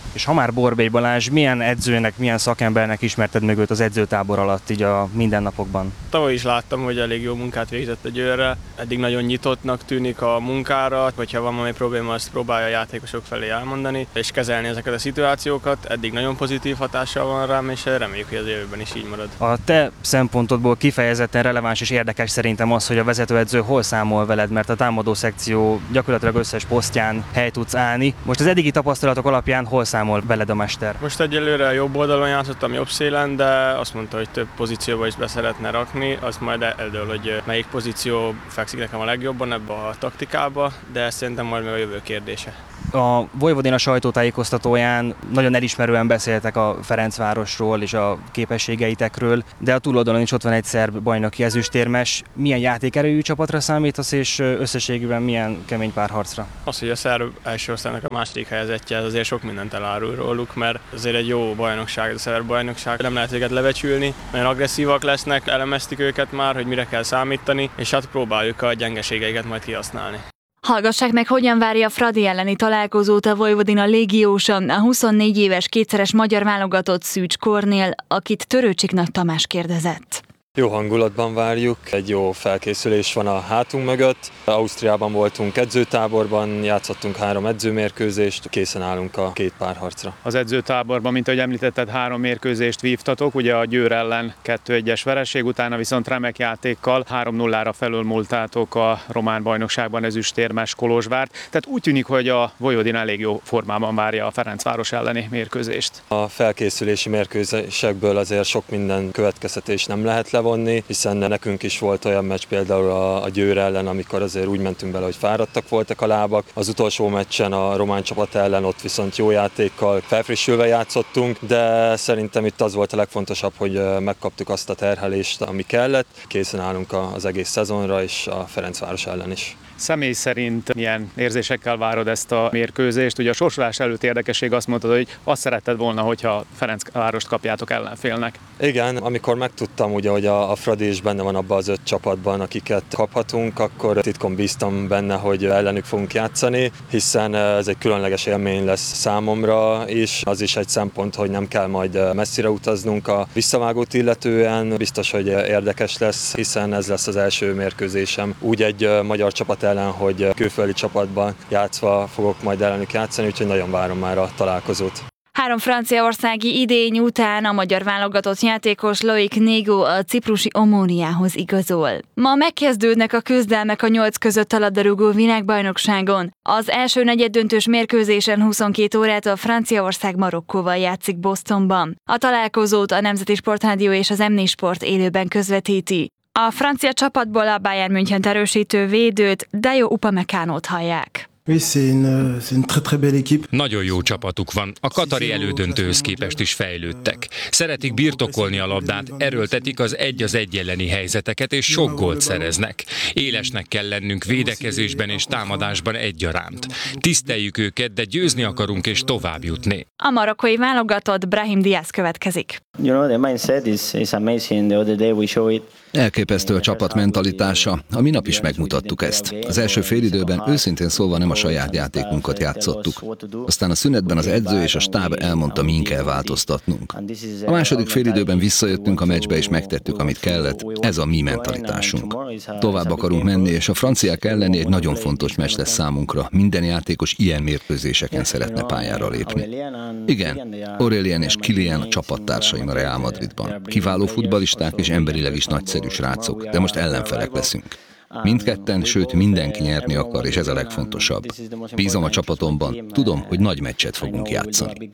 És ha már Borbély Balázs, milyen edzőnek, milyen szakembernek ismerted meg őt az edzőtábor alatt, így a mindennapokban? Tavaly is láttam, hogy elég jó munkát végzett a Győrrel. Eddig nagyon nyitottnak tűnik a munkára, hogyha van valami probléma, azt próbálja a játékosok felé elmondani, és kezelni ezeket a szituációkat. Eddig nagyon pozitív hatással van rám, és reméljük, hogy az jövőben is így marad. A te szempontodból kifejezetten releváns és érdekes szerintem az, hogy a vezetőedző hol számol veled, mert a támadó szekció gyakorlatilag összes posztján hely tudsz állni. Most az eddigi tapasztalatok alapján hol számol veled a mester? Most egyelőre a jobb oldalon játszottam, jobb szélen, de azt mondta, hogy több pozícióba is be szeretne rakni, azt majd eldől, hogy melyik pozíció fekszik nekem a legjobban ebbe a taktikába, de szerintem majd meg a jövő kérdése. A Vojvodina sajtótájékoztatóján nagyon elismerően beszéltek a Ferencvárosról és a képességeitekről, de a túloldalon is ott van egy szerb bajnoki ezüstérmes. Milyen játékerőjű csapatra számítasz, és összességében milyen kemény párharcra? Az, hogy a szerb első osztálynak a második helyezettje, ez azért sok mindent elárul róluk, mert azért egy jó bajnokság, a szerb bajnokság, nem lehet őket lebecsülni, nagyon agresszívak lesznek, elemeztik őket már, hogy mire kell számítani, és hát próbáljuk a gyengeségeiket majd kihasználni. Hallgassák meg, hogyan várja a Fradi elleni találkozót a Vojvodina légiósa, a 24 éves kétszeres magyar válogatott Szűcs Kornél, akit Törőcsik Nagy Tamás kérdezett. Jó hangulatban várjuk, egy jó felkészülés van a hátunk mögött. Ausztriában voltunk edzőtáborban, játszottunk 3 edzőmérkőzést, készen állunk a 2 párharcra. Az edzőtáborban, mint ahogy említetted, 3 mérkőzést vívtatok, ugye a Győr ellen 2-1-es vereség, utána viszont remek játékkal 3-0-ra felülmúltátok a román bajnokságban ezüstérmes Kolozsvárt. Tehát úgy tűnik, hogy a Vojvodina elég jó formában várja a Ferencváros elleni mérkőzést. A felkészülési mérkőzésekből azért sok minden következtetés nem lehet levonni, hiszen nekünk is volt olyan meccs például a Győr ellen, amikor azért úgy mentünk bele, hogy fáradtak voltak a lábak. Az utolsó meccsen a román csapat ellen ott viszont jó játékkal felfrissülve játszottunk, de szerintem itt az volt a legfontosabb, hogy megkaptuk azt a terhelést, ami kellett. Készen állunk az egész szezonra és a Ferencváros ellen is. Személy szerint milyen érzésekkel várod ezt a mérkőzést? Ugye a sorsolás előtt érdekesség azt mondtad, hogy azt szeretted volna, hogyha Ferencvárost kapjátok ellenfélnek. Igen, amikor megtudtam, ugye, hogy a Fradi is benne van abban az 5 csapatban, akiket kaphatunk, akkor titkon bíztam benne, hogy ellenük fogunk játszani, hiszen ez egy különleges élmény lesz számomra, és az is egy szempont, hogy nem kell majd messzire utaznunk a visszavágót illetően. Biztos, hogy érdekes lesz, hiszen ez lesz az első mérkőzésem úgy egy magyar csapat ellen, hogy külföldi csapatban játszva fogok majd ellenük játszani, úgyhogy nagyon várom már a találkozót. 3 franciaországi idény után a magyar válogatott játékos Loic Négo a ciprusi Omóniához igazol. Ma megkezdődnek a küzdelmek a 8 között a labdarúgó világbajnokságon. Az első negyeddöntős mérkőzésen 22 órától Franciaország Marokkóval játszik Bostonban. A találkozót a Nemzeti Sportrádió és az M4 Sport élőben közvetíti. A francia csapatból a Bayern München erősítő védőt, Dayo Upamecánót hallják. Nagyon jó csapatuk van, a katari elődöntőhöz képest is fejlődtek. Szeretik birtokolni a labdát, erőltetik az 1-1 elleni helyzeteket, és sok gólt szereznek. Élesnek kell lennünk védekezésben és támadásban egyaránt. Tiszteljük őket, de győzni akarunk és tovább jutni. A marokkói válogatott Brahim Diaz következik. Elképesztő a csapat mentalitása, a minap is megmutattuk ezt. Az első félidőben őszintén szólva nem a saját játékunkat játszottuk. Aztán a szünetben az edző és a stáb elmondta, min kell változtatnunk. A második félidőben visszajöttünk a meccsbe és megtettük, amit kellett. Ez a mi mentalitásunk. Tovább akarunk menni, és a franciák elleni egy nagyon fontos meccs lesz számunkra. Minden játékos ilyen mérkőzéseken szeretne pályára lépni. Igen, Aurélien és Kylian a csapattársaim a Real Madridban. Kiváló futballisták és emberileg is nagyszerű srácok, de most ellenfelek leszünk. Mindketten, sőt mindenki nyerni akar, és ez a legfontosabb. Bízom a csapatomban, tudom, hogy nagy meccset fogunk játszani.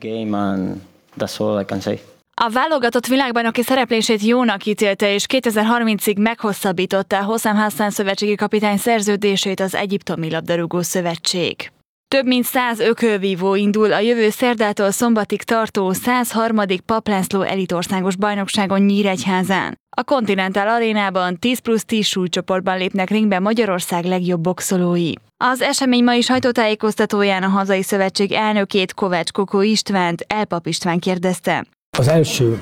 A válogatott világbajnoki szereplését jónak ítélte, és 2030-ig meghosszabbította Hossam Hassan szövetségi kapitány szerződését az Egyiptomi labdarúgó szövetség. Több mint 100 ökölvívó indul a jövő szerdától szombatig tartó 103. Papp László elitországos bajnokságon Nyíregyházán. A Continental Arénában 10+10 súlycsoportban lépnek ringbe Magyarország legjobb boxolói. Az esemény mai sajtótájékoztatóján a hazai szövetség elnökét, Kovács Kokó Istvánt, Elpap István kérdezte. Az első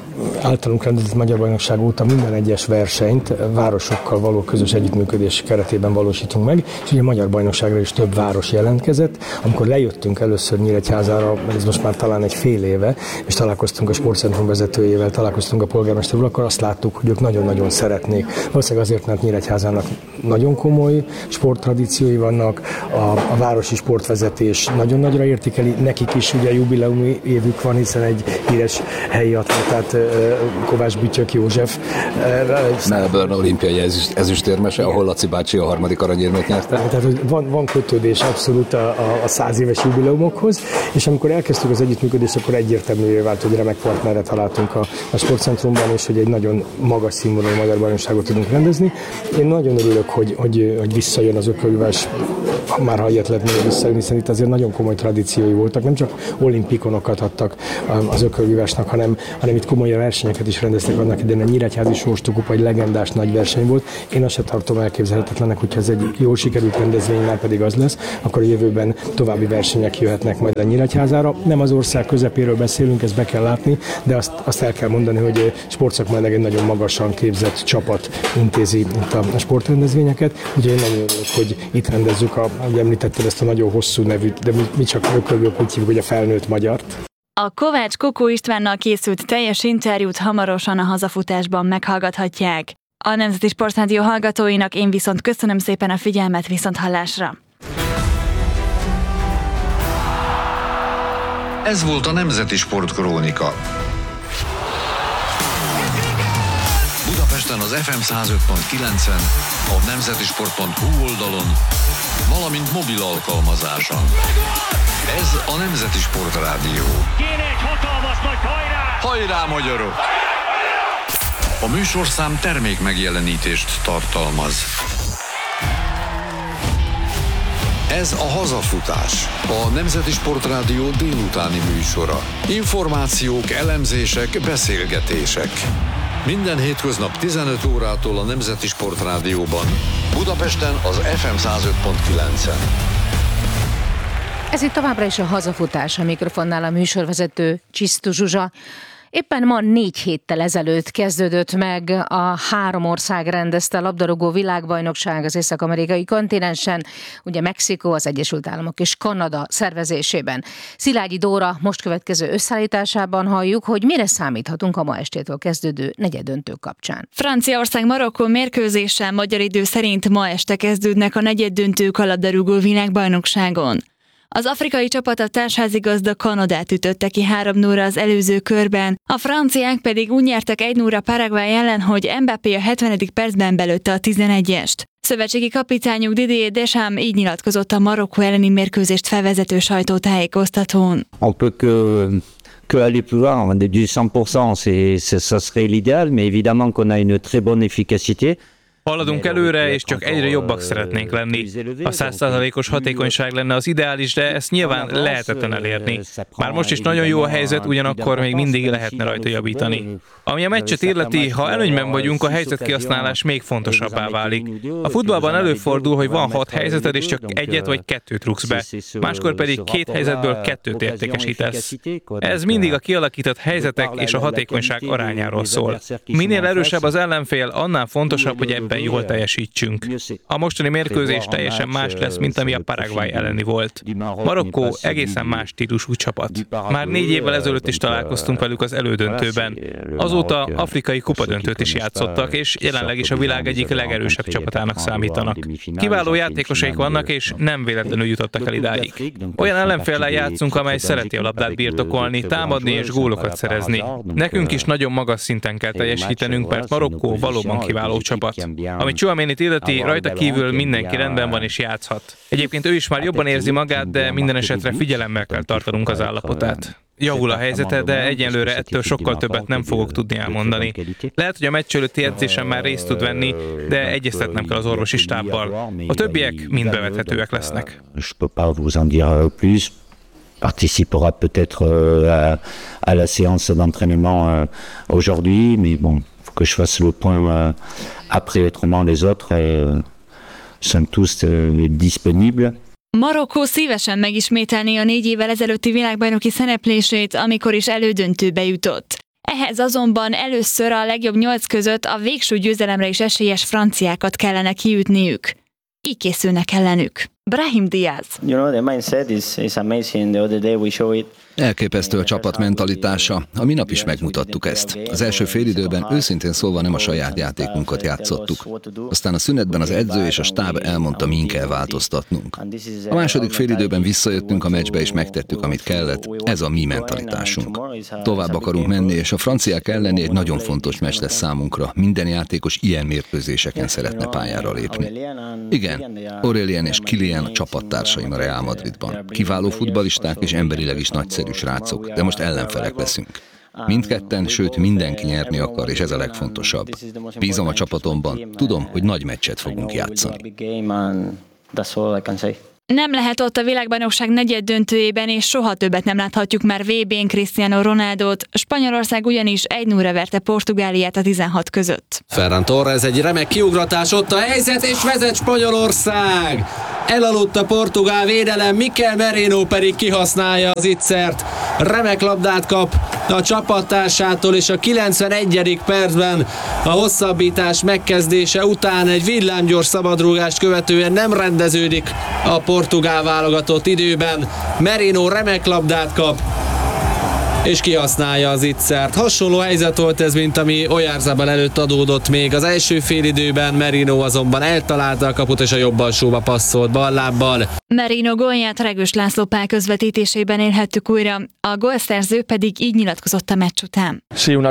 általunk rendezett magyar bajnokság óta minden egyes versenyt városokkal való közös együttműködés keretében valósítunk meg, és ugye a magyar bajnokságra is több város jelentkezett. Amikor lejöttünk először Nyíregyházára, mert ez most már talán egy fél éve, és találkoztunk a sportcentrum vezetőjével, találkoztunk a polgármester úr, akkor azt láttuk, hogy ők nagyon-nagyon szeretnék. Valószínűleg azért, mert Nyíregyházának nagyon komoly sporttradíciói vannak, a városi sportvezetés nagyon nagyra értékeli, nekik is ugye jubileumi évük van, hiszen egy híres helyi atlétát, Kovács Bütyök József. Melbourne olimpiai ezüstérmese, ahol Laci bácsi a 3. aranyérmet nyerte. Tehát van kötődés abszolút a 100 éves jubileumokhoz, és amikor elkezdtük az együttműködést, akkor egyértelművé vált, hogy remek partnerre találtunk a sportcentrumban, és hogy egy nagyon magas színvonalú magyar bajnokságot tudunk rendezni. Én nagyon örülök, hogy visszajön az ökölvívás, már ha ilyet lehet még visszajön, hiszen itt azért nagyon komoly tradíciói voltak, nem csak olimpikonokat adtak az ökölvívásnak, hanem itt komoly versenyeket is rendeztek annak idején. A Nyíregyházi Sorstokupa egy legendás nagy verseny volt. Én azt sem tartom elképzelhetetlenek, hogyha ez egy jól sikerült rendezvénynál pedig az lesz, akkor a jövőben további versenyek jöhetnek majd a Nyíregyházára. Nem az ország közepéről beszélünk, ezt be kell látni, de azt el kell mondani, hogy sportszakmailag egy nagyon magasan képzett csapat intézi itt a sportrendezvényeket. Ugye én nagyon örülök, hogy itt rendezzük, ahogy említetted ezt a nagyon hosszú nevű, de mi csak ökölvők úgy hívjuk, hogy a felnőtt magyart. A Kovács Kokó Istvánnal készült teljes interjút hamarosan a hazafutásban meghallgathatják. A Nemzeti Sportrádió hallgatóinak én viszont köszönöm szépen a figyelmet, viszonthallásra. Ez volt a Nemzeti Sportkrónika. Budapesten az FM 105.9-en, a nemzetisport.hu oldalon, valamint mobil alkalmazáson. Ez a Nemzeti Sportrádió. Kéne egy hatalmas nagy hajrá! Hajrá, magyarok! A műsorszám termék megjelenítést tartalmaz. Ez a Hazafutás, a Nemzeti Sportrádió délutáni műsora. Információk, elemzések, beszélgetések. Minden hétköznap 15 órától a Nemzeti Sportrádióban. Budapesten az FM 105.9-en. Ez itt továbbra is a Hazafutás, a mikrofonnál a műsorvezető Csisztu Zsuzsa. Éppen ma 4 héttel ezelőtt kezdődött meg a 3 ország rendezte a labdarúgó világbajnokság az észak-amerikai kontinensen, ugye Mexikó, az Egyesült Államok és Kanada szervezésében. Szilágyi Dóra most következő összeállításában halljuk, hogy mire számíthatunk a ma estétől kezdődő negyeddöntő kapcsán. Franciaország-Marokkó mérkőzéssel magyar idő szerint ma este kezdődnek a negyeddöntők a labdarúgó világbajnokságon. Az afrikai csapat a társházigazda Kanadát ütötte ki 3-0-ra az előző körben, a franciák pedig úgy nyertek 1-0-ra Paraguay ellen, hogy Mbappé a 70. percben belőtte a 11-est. Szövetségi kapitányuk Didier Deschamps így nyilatkozott a Marokkó elleni mérkőzést felvezető sajtótájékoztatón. On peut que aller plus loin, du 100%, ça serait l'idéal, mais évidemment qu'on a une très bonne efficacité. Haladunk előre, és csak egyre jobbak szeretnénk lenni. A 100%-os hatékonyság lenne az ideális, de ezt nyilván lehetetlen elérni. Már most is nagyon jó a helyzet, ugyanakkor még mindig lehetne rajta javítani. Ami a meccset illeti, ha előnyben vagyunk, a helyzetkihasználás még fontosabbá válik. A futballban előfordul, hogy van 6 helyzeted, és csak 1 vagy 2 rúgsz be. Máskor pedig 2 helyzetből 2 értékesítesz. Ez mindig a kialakított helyzetek és a hatékonyság arányáról szól. Minél erősebb az ellenfél, annál fontosabb, hogy ebben jól teljesítsünk. A mostani mérkőzés teljesen más lesz, mint ami a Paraguay elleni volt. Marokkó egészen más stílusú csapat. Már 4 évvel ezelőtt is találkoztunk velük az elődöntőben. Azóta afrikai kupadöntőt is játszottak, és jelenleg is a világ egyik legerősebb csapatának számítanak. Kiváló játékosaik vannak, és nem véletlenül jutottak el idáig. Olyan ellenféllel játszunk, amely szereti a labdát birtokolni, támadni és gólokat szerezni. Nekünk is nagyon magas szinten kell teljesítenünk, mert Marokkó valóban kiváló csapat. Ami Tchouaménit illeti, rajta kívül mindenki rendben van és játszhat. Egyébként ő is már jobban érzi magát, de minden esetre figyelemmel kell tartanunk az állapotát. Javul a helyzete, de egyenlőre ettől sokkal többet nem fogok tudni elmondani. Lehet, hogy a meccs előtti edzésen már részt tud venni, de egyeztetnem kell az orvosi stábbal. A többiek mind bevethetőek lesznek. Participera peut-être à la séance d'entraînement aujourd'hui, mais bon, faut que je fasse le point après, autrement les autres sont tous disponibles. Marokkó szívesen megismételné a 4 évvel ezelőtti világbajnoki szereplését, amikor is elődöntőbe jutott. Ehhez azonban először a legjobb 8 között a végső győzelemre is esélyes franciákat kellene kiütniük. Így készülnek ellenük. Brahim Diaz. The mindset is amazing. The other day we show it. Elképesztő a csapat mentalitása. A minap is megmutattuk ezt. Az első félidőben őszintén szólva nem a saját játékunkat játszottuk. Aztán a szünetben az edző és a stáb elmondta, min kell változtatnunk. A második félidőben visszajöttünk a meccsbe és megtettük, amit kellett. Ez a mi mentalitásunk. Tovább akarunk menni, és a franciák elleni egy nagyon fontos meccs lesz számunkra. Minden játékos ilyen mérkőzéseken szeretne pályára lépni. Igen, Aurélien és Kylian a csapattársaim a Real Madridban. Kiváló futballisták és emberileg is nagyszerű srácok, de most ellenfelek leszünk. Mindketten, sőt mindenki nyerni akar, és ez a legfontosabb. Bízom a csapatomban, tudom, hogy nagy meccset fogunk játszani. Nem lehet ott a világbajnokság negyeddöntőjében, és soha többet nem láthatjuk már VB-n Cristiano Ronaldot. Spanyolország ugyanis 1-0-ra verte Portugáliát a 16 között. Ferran Torres egy remek kiugratás, ott a helyzet, és vezet Spanyolország! Elaludt a portugál védelem, Mikel Merino pedig kihasználja az ittszert. Remek labdát kap a csapattársától, és a 91. percben a hosszabbítás megkezdése után egy villámgyors szabadrúgást követően nem rendeződik a portugál válogatott időben. Merino remek labdát kap, és kihasználja az ittszert. Hasonló helyzet volt ez, mint ami Oyarzabal előtt adódott még az első félidőben. Merino azonban eltalálta a kaput, és a jobb alsóba passzolt ballábbal. Merino gólját Regős László Pál közvetítésében élhettük újra, a gólszerző pedig így nyilatkozott a meccs után.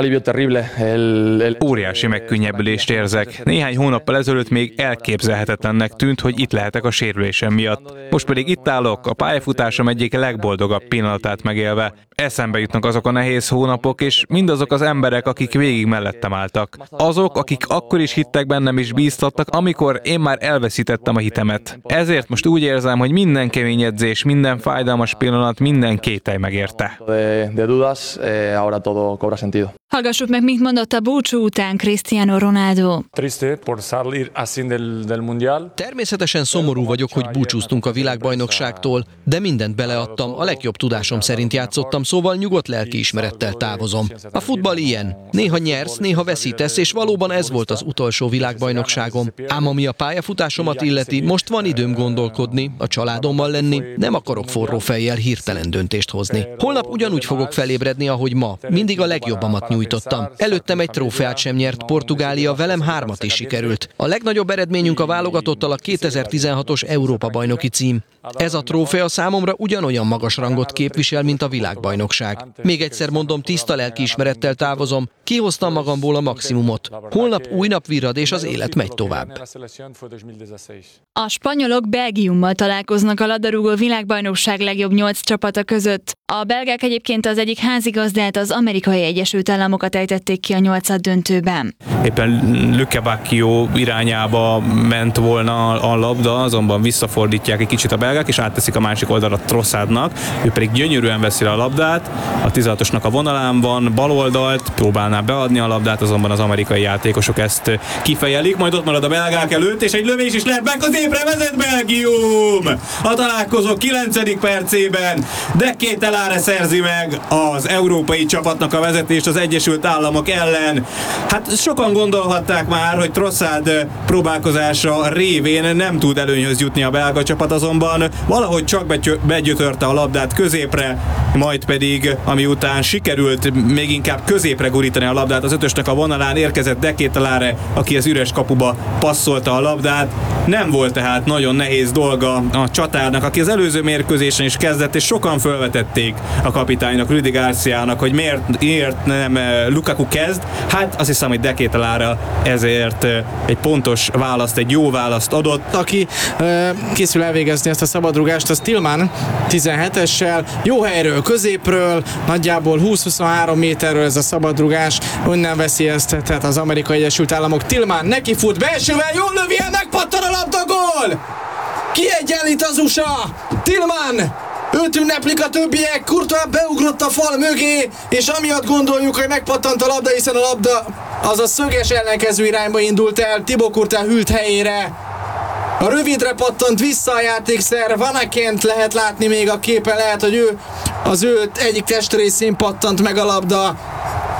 Óriási megkönnyebbülést érzek. Néhány hónappal ezelőtt még elképzelhetetlennek tűnt, hogy itt lehetek a sérülésem miatt. Most pedig itt állok, a pályafutásom egyik legboldogabb pillanatát megélve. Eszembe jutnak azok a nehéz hónapok, és mindazok az emberek, akik végig mellettem álltak. Azok, akik akkor is hittek bennem és bíztattak, amikor én már elveszítettem a hitemet. Ezért most úgy érzem, hogy minden kemény edzés, minden fájdalmas pillanat, minden kételj megérte. Hallgassuk meg, mit mondott a búcsú után Cristiano Ronaldo. Természetesen szomorú vagyok, hogy búcsúztunk a világbajnokságtól, de mindent beleadtam, a legjobb tudásom szerint játszottam, szóval nyugodt lelkiismerettel távozom. A futball ilyen. Néha nyersz, néha veszítesz, és valóban ez volt az utolsó világbajnokságom. Ám ami a pályafutásomat illeti, most van időm gondolkodni, a családommal lenni, nem akarok forró fejjel hirtelen döntést hozni. Holnap ugyanúgy fogok felébredni, ahogy ma. Mindig a legjobbamat nyújtottam. Előttem egy trófeát sem nyert Portugália, velem 3 is sikerült. A legnagyobb eredményünk a válogatottal a 2016-os Európa-bajnoki cím. Ez a trófea számomra ugyanolyan magas rangot képvisel, mint a világbajnokság. Még egyszer mondom, tiszta lelkiismerettel távozom, kihoztam magamból a maximumot. Holnap új nap virrad, és az élet megy tovább. A spanyolok Belgiummal találkoznak a labdarúgó világbajnokság legjobb 8 csapata között. A belgák egyébként az egyik házigazdát, az Amerikai Egyesült Államokat ejtették ki a 8. döntőben. Éppen Luke Bacchio irányába ment volna a labda, azonban visszafordítják egy kicsit a belgák, és átteszik a másik oldalra Trossardnak. Ő pedig gyönyörűen veszi a labdát, a 16-osnak a vonalán van, bal oldalt, próbálná beadni a labdát, azonban az amerikai játékosok ezt kifejelik, majd ott marad a belgák előtt, és egy lövés is lehet, meg középre vezet Belgium! A találkozó 9. percében De Ketelaere szerzi meg az európai csapatnak a vezetést az Egyesült Államok ellen. Hát sokan gondolhatták már, hogy Trossard próbálkozása révén nem tud előnyhöz jutni a belga csapat, azonban valahogy csak begyötörte a labdát középre, majd pedig, ami után sikerült még inkább középre gurítani a labdát, az 5-ösnek a vonalán érkezett De Ketelaere, aki az üres kapuba passzolta a labdát. Nem volt tehát nagyon nehéz dolga a csatárnak, aki az előző mérkőzésen is kezdett, és sokan felvetették a kapitánynak, Rudi Garciának, hogy miért nem Lukaku kezd. Hát azt hiszem, hogy De Ketelaere ezért egy pontos választ, egy jó választ adott. Aki készül elvégezni ezt a szabadrugást, az Tillman 17-essel, jó helyről, középről, nagyjából 20-23 méterről ez a szabadrugás, onnan veszélyeztethet az Amerikai Egyesült Államok. Tillman neki fut, belsővel, jól lövi el, megpattan a labda, gól! Kiegyenlít az USA! Tillman! Őt ünneplik a többiek, Courtois beugrott a fal mögé, és amiatt gondoljuk, hogy megpattant a labda, hiszen a labda az a szöges ellenkező irányba indult el, Thibaut Courtois hűlt helyére. A rövidre pattant vissza a játékszer, Van Ackent lehet látni még a képen, lehet, hogy az ő egyik testrészén pattant meg a labda.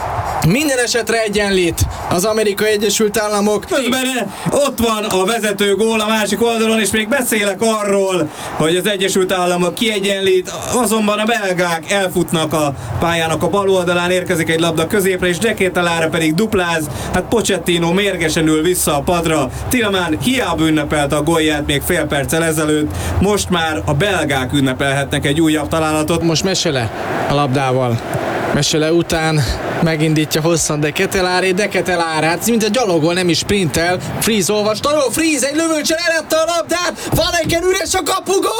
Minden esetre egyenlít az Amerikai Egyesült Államok. Közben ott van a vezető gól a másik oldalon, és még beszélek arról, hogy az Egyesült Államok kiegyenlít, azonban a belgák elfutnak a pályának a bal oldalán, érkezik egy labda középre, és De Ketelaere pedig dupláz. Hát Pochettino mérgesen ül vissza a padra. Tillman hiába ünnepelte a gólját még fél perccel ezelőtt, most már a belgák ünnepelhetnek egy újabb találatot. Most Mesele a labdával. Mesele után megindítja hosszan De Ketelaere, hát mint a gyalogol, nem is sprintel. Freeze olvastaló, Freeze egy lövőcsel elette a labdát, van egy üres a kapu, gól!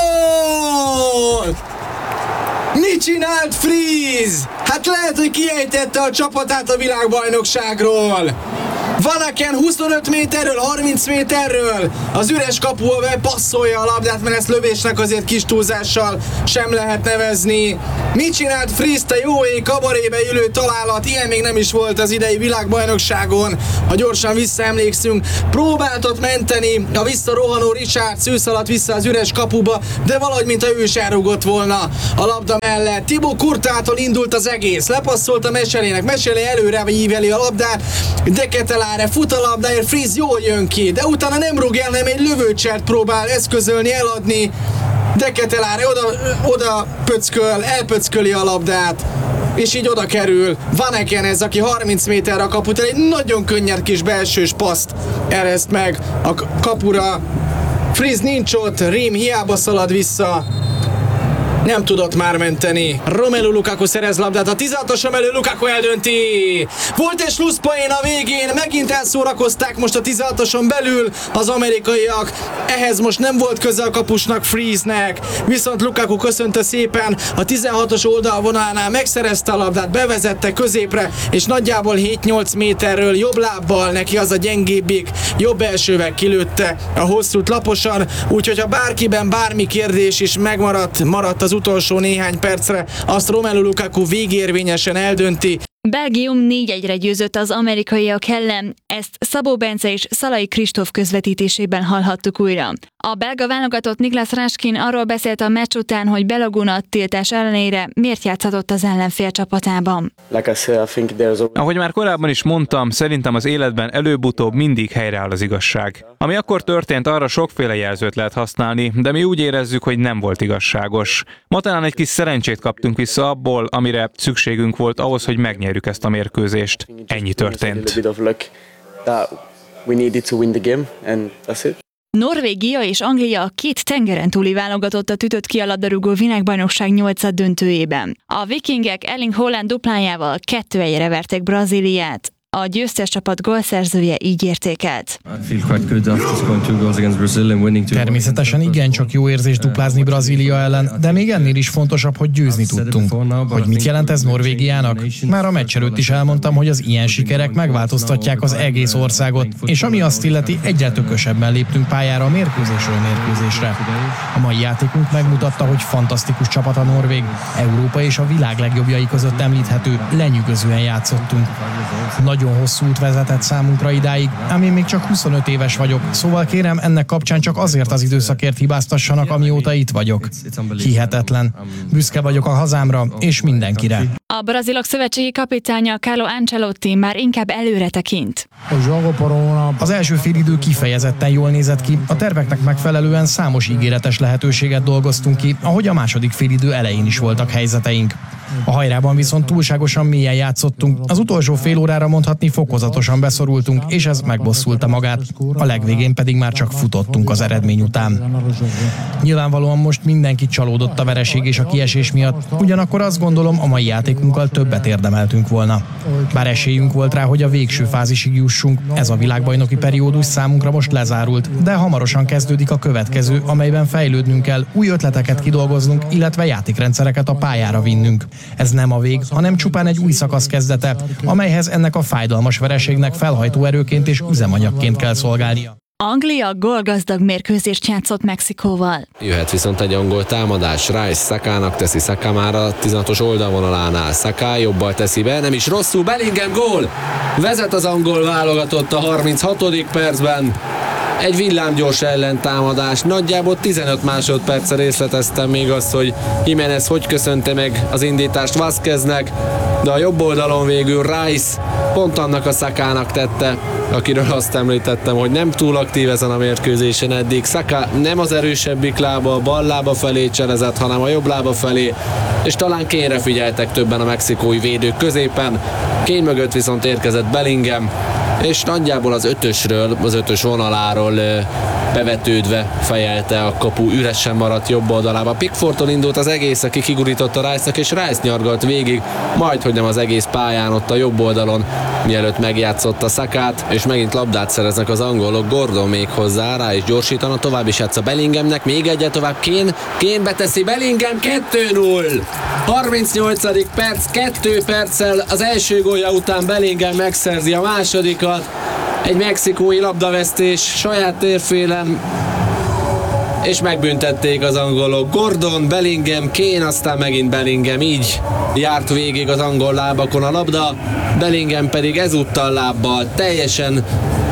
Mit csinált Freeze? Hát lehet, hogy kiejtette a csapatát a világbajnokságról. Vanaken 25 méterről, 30 méterről az üres kapuba passzolja a labdát, mert ezt lövésnek azért kis túlzással sem lehet nevezni. Mit csinált Freeze, a jó ég kabarébe ülő találat? Ilyen még nem is volt az idei világbajnokságon. Ha gyorsan visszaemlékszünk, próbáltott menteni a visszarohanó Richard Szűz alatt vissza az üres kapuba, de valahogy mint ő is elrugott volna a labda mellett. Thibaut Courtois-tól indult az egész, lepasszolt a Meselének, Meselé előre íveli a labdát, De Ketelaere fut a labdáért, Freeze jól jön ki, de utána nem rúg el, hanem egy lövőcselt próbál eszközölni, eladni. De Ketelaere oda elpöcköli a labdát, és így oda kerül Vanaken, ez aki 30 méterre a kaput, egy nagyon könnyed kis belsős paszt ereszt meg a kapura. Freeze nincs ott, Rím hiába szalad vissza, nem tudott már menteni. Romelu Lukaku szerez labdát, a 16-os Romelu Lukaku eldönti. Volt egy slusszpoén a végén, megint elszórakozták most a 16-oson belül az amerikaiak. Ehhez most nem volt köze a kapusnak, Freeze-nek, viszont Lukaku köszönte szépen a 16-os oldalvonalnál, megszerezte a labdát, bevezette középre, és nagyjából 7-8 méterről jobb lábbal, neki az a gyengébbik, jobb elsővel kilőtte a hosszút laposan, úgyhogy ha bárkiben bármi kérdés is maradt az utolsó néhány percre, azt Romelu Lukaku végérvényesen eldönti. Belgium 4-1-re győzött az amerikaiak ellen, ezt Szabó Bence és Szalai Kristóf közvetítésében hallhattuk újra. A belga válogatott Niklas Raskin arról beszélt a meccs után, hogy Balogun tiltás ellenére miért játszhatott az ellenfél csapatában. Ahogy már korábban is mondtam, szerintem az életben előbb-utóbb mindig helyreáll az igazság. Ami akkor történt, arra sokféle jelzőt lehet használni, de mi úgy érezzük, hogy nem volt igazságos. Ma talán egy kis szerencsét kaptunk vissza abból, amire szükségünk volt ahhoz, hogy megnyerjük ezt a mérkőzést. Ennyi történt. Norvégia és Anglia a két tengeren túli válogatottat ütött ki a labdarúgó világbajnokság 8. döntőjében. A vikingek Erling Haaland duplájával 2-1-re verték Brazíliát. A győztes csapat gólszerzője így értékelt. Természetesen igencsak jó érzés duplázni Brazília ellen, de még ennél is fontosabb, hogy győzni tudtunk. Hogy mit jelent ez Norvégiának? Már a meccs előtt is elmondtam, hogy az ilyen sikerek megváltoztatják az egész országot, és ami azt illeti, egyre tökösebben léptünk pályára a mérkőzésről mérkőzésre. A mai játékunk megmutatta, hogy fantasztikus csapat a norvég, Európa és a világ legjobbjai között említhető, lenyűgözően játszottunk. Nagyon hosszú út vezetett számunkra idáig, ám én még csak 25 éves vagyok, szóval kérem, ennek kapcsán csak azért az időszakért hibáztassanak, amióta itt vagyok. Hihetetlen. Büszke vagyok a hazámra és mindenkire. A brazilok szövetségi kapitánya Carlo Ancelotti már inkább előre tekint. Az első félidő kifejezetten jól nézett ki, a terveknek megfelelően számos ígéretes lehetőséget dolgoztunk ki, ahogy a második félidő elején is voltak helyzeteink. A hajrában viszont túlságosan mélyen játszottunk, az utolsó fél órára mondhatni fokozatosan beszorultunk, és ez megbosszulta magát, a legvégén pedig már csak futottunk az eredmény után. Nyilvánvalóan most mindenki csalódott a vereség és a kiesés miatt, ugyanakkor azt gondolom, a mai játékunkkal többet érdemeltünk volna. Bár esélyünk volt rá, hogy a végső fázisig jussunk, ez a világbajnoki periódus számunkra most lezárult, de hamarosan kezdődik a következő, amelyben fejlődnünk kell, új ötleteket kidolgoznunk, illetve játékrendszereket a pályára vinnünk. Ez nem a vég, hanem csupán egy új szakasz kezdete, amelyhez ennek a fájdalmas vereségnek felhajtó erőként és üzemanyagként kell szolgálnia. Anglia gólgazdag mérkőzést játszott Mexikóval. Jöhet viszont egy angol támadás, Rice Sacának teszi, Saka már a 16-os oldalvonalánál, Saka jobbal teszi be, nem is rosszul, Bellingham gól! Vezet az angol válogatott a 36. percben. egy villámgyors ellentámadás. Nagyjából 15 másodperccel részleteztem még azt, hogy Jiménez hogy köszönte meg az indítást Vázqueznek, de a jobb oldalon végül Rice pont annak a Szakának tette, akiről azt említettem, hogy nem túl aktív ezen a mérkőzésen eddig. Saka nem az erősebbik lába, a bal lába felé cselezett, hanem a jobb lába felé, és talán Kane-re figyeltek többen a mexikói védők középen. Kane mögött viszont érkezett Bellingham, és nagyjából az ötös vonaláról bevetődve fejelte a kapu üresen maradt jobb oldalába. Pickfordtól indult az egész, aki kigurította Rice-nak, és Rice nyargalt végig, majdhogy nem az egész pályán ott a jobb oldalon, mielőtt megjátszotta Sakát, és megint labdát szereznek az angolok. Gordon még hozzá, rá is gyorsítana, tovább is játsz a Bellinghamnek, még egyet tovább Kane beteszi, Bellingham 2-0. 38. perc, 2 perccel az első gólja után Bellingham megszerzi a másodikat. Egy mexikói labdavesztés saját térfélen, és megbüntették az angolok. Gordon, Bellingham, Kane, aztán megint Bellingham, így járt végig az angol lábakon a labda, Bellingham pedig ezúttal lábbal, teljesen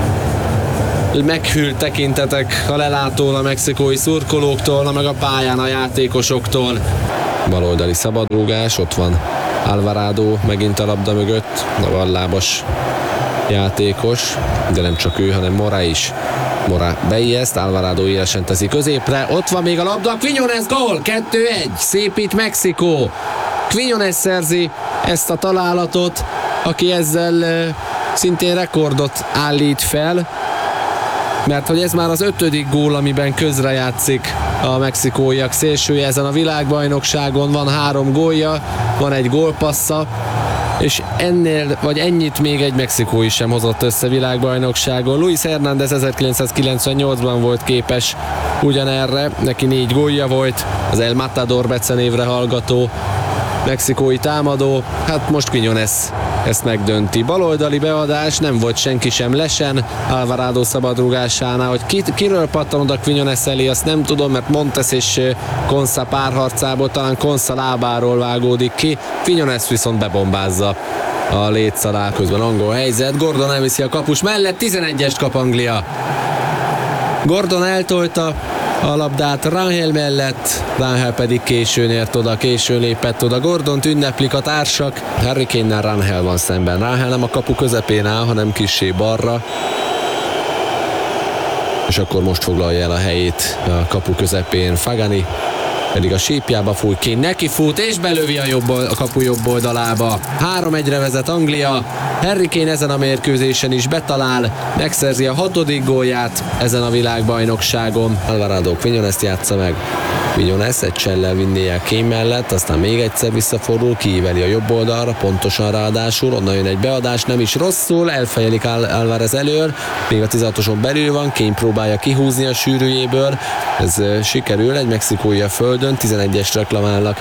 meghűlt tekintetek a lelátón a mexikói szurkolóktól, meg a pályán a játékosoktól. Baloldali szabadrúgás, ott van Alvarado megint a labda mögött, a ballábas játékos, de nem csak ő, hanem Mora is. Mora beijeszt, Alvarado élesen teszi középre, ott van még a labda, Quiñones gól, 2-1, szépít Mexikó. Quiñones szerzi ezt a találatot, aki ezzel szintén rekordot állít fel, mert hogy ez már az 5. gól, amiben közrejátszik a mexikóiak szélsője ezen a világbajnokságon. Van 3 gólja, van egy gólpassza, és ennél, vagy ennyit még egy mexikói sem hozott össze világbajnokságon. Luis Hernández 1998-ban volt képes ugyanerre, neki 4 gólja volt, az El Matador becenévre hallgató mexikói támadó. Hát most Quiñones ezt megdönti. Baloldali beadás, nem volt senki sem lesen Alvarado szabadrugásánál, hogy kiről pattan oda Quiñones elé, azt nem tudom, mert Montes és Konsa párharcából talán Konsa lábáról vágódik ki, Quiñones viszont bebombázza a léc alá. Közben angol helyzet, Gordon elviszi a kapus mellett, 11-est kap Anglia. Gordon eltolta a labdát Rangel mellett, Rangel pedig későn ért oda, későn lépett oda. Gordont ünneplik a társak, Harry Kane-nel Rangel van szemben. Rangel nem a kapu közepén áll, hanem kissé balra, és akkor most foglalja el a helyét a kapu közepén Fagani, pedig a sípjába fúj, Kane neki fut, és belövi a kapu jobb oldalába. 3-1-re vezet Anglia. Harry Kane ezen a mérkőzésen is betalál, megszerzi a 6. gólját ezen a világbajnokságon. Alvarado Quiñones játsza meg. Quiñones egy csellel vinné el Kane mellett, aztán még egyszer visszafordul, kiíveli a jobb oldalra, pontosan ráadásul, onnan jön egy beadás, nem is rosszul, elfejelik Alvarez elől, még a 16-oson belül van, Kane próbálja kihúzni a sűrűjéből, ez sikerül, egy mexikói a földön, 11-es reklamálnak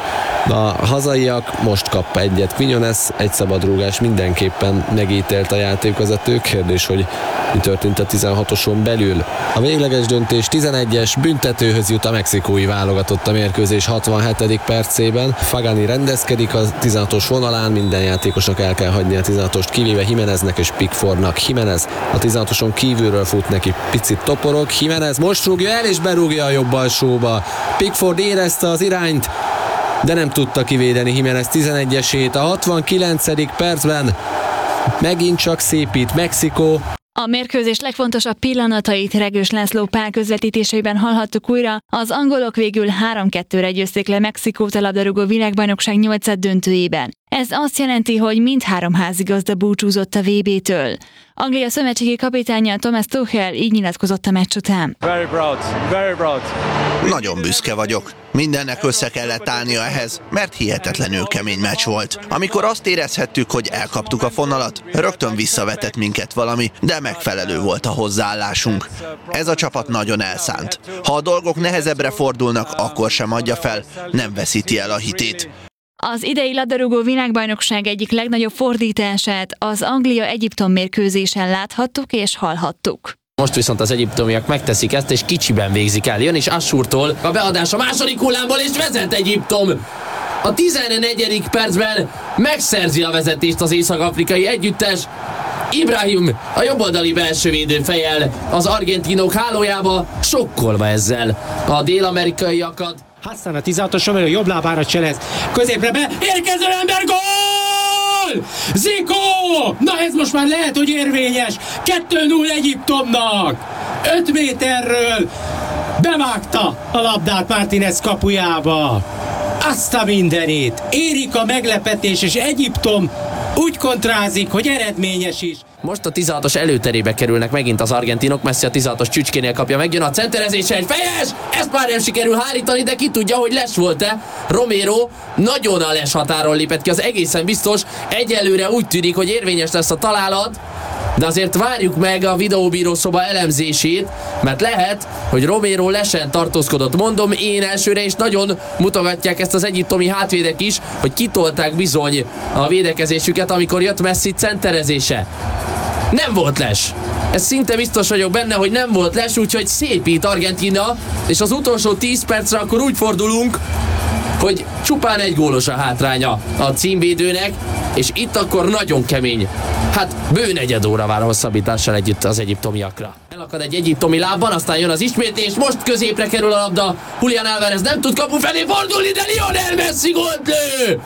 a hazaiak, most kap egyet Quiñones, egy szabadrúgás mindenképpen megítélt a játékvezető, kérdés, hogy mi történt a 16-oson belül. A végleges döntés 11-es büntetőhöz jut a mexikói válogatott a mérkőzés 67. percében. Fagani rendezkedik a 16-os vonalán, minden játékosnak el kell hagyni a 16-ost, kivéve Jiméneznek és Pickfordnak. Jiménez a 16-oson kívülről fut neki, picit toporog, Jiménez most rúgja el és berúgja a jobb alsóba. Pickford érezte az irányt, de nem tudta kivédeni Jiménez 11-esét. A 69. percben megint csak szépít Mexikó. A mérkőzés legfontosabb pillanatait Regős László Pál közvetítéseiben hallhattuk újra. Az angolok végül 3-2-re győzték le Mexikót a labdarúgó világbajnokság 8. döntőjében. Ez azt jelenti, hogy mindhárom házigazda búcsúzott a VB-től. Anglia szövetségi kapitánya Thomas Tuchel így nyilatkozott a meccs után. Very proud. Nagyon büszke vagyok. Mindennek össze kellett állnia ehhez, mert hihetetlenül kemény meccs volt. Amikor azt érezhettük, hogy elkaptuk a fonalat, rögtön visszavetett minket valami, de megfelelő volt a hozzáállásunk. Ez a csapat nagyon elszánt. Ha a dolgok nehezebbre fordulnak, akkor sem adja fel, nem veszíti el a hitét. Az idei labdarúgó világbajnokság egyik legnagyobb fordítását az Anglia-Egyiptom mérkőzésen láthattuk és hallhattuk. Most viszont az egyiptomiak megteszik ezt, és kicsiben végzik el. Jön és Assurtól a beadás a második hullámból, és vezet Egyiptom. A 11. percben megszerzi a vezetést az észak-afrikai együttes. Ibrahim a jobboldali belsővédő fejel az argentinok hálójába, sokkolva ezzel a dél-amerikaiakat. Hassan a 16-os Romero jobb lábára cselez. Középre be, érkező ember, gól! Zico! Na ez most már lehet, hogy érvényes. 2-0 Egyiptomnak. 5 méterről bevágta a labdát Martínez kapujába. Azt a mindenit. Érik a meglepetés, és Egyiptom úgy kontrázik, hogy eredményes is. Most a 16-os előterébe kerülnek megint az argentinok, Messi a 16-os csücskénél kapja, megjön a centerezése, egy fejes, ezt már nem sikerül hárítani, de ki tudja, hogy les volt-e. Romero nagyon a les határon lépett ki, az egészen biztos, egyelőre úgy tűnik, hogy érvényes lesz a találat, de azért várjuk meg a videóbírószoba elemzését, mert lehet, hogy Romero lesen tartózkodott. Mondom én elsőre, és nagyon mutogatják ezt az egyiptomi hátvédek is, hogy kitolták bizony a védekezésüket, amikor jött Messi centerezése. Nem volt les. Ez szinte biztos vagyok benne, hogy nem volt les, úgyhogy szépít Argentína, és az utolsó 10 percre akkor úgy fordulunk, hogy csupán egy gólos a hátránya a címvédőnek, és itt akkor nagyon kemény. Hát bő negyed óra vár a hosszabbítással együtt az egyiptomiakra. Elakad egy egyiptomi lábban, aztán jön az ismétlés, most középre kerül a labda. Julián Álvarez nem tud kapu felé fordulni, de Lionel Messi gólt lő!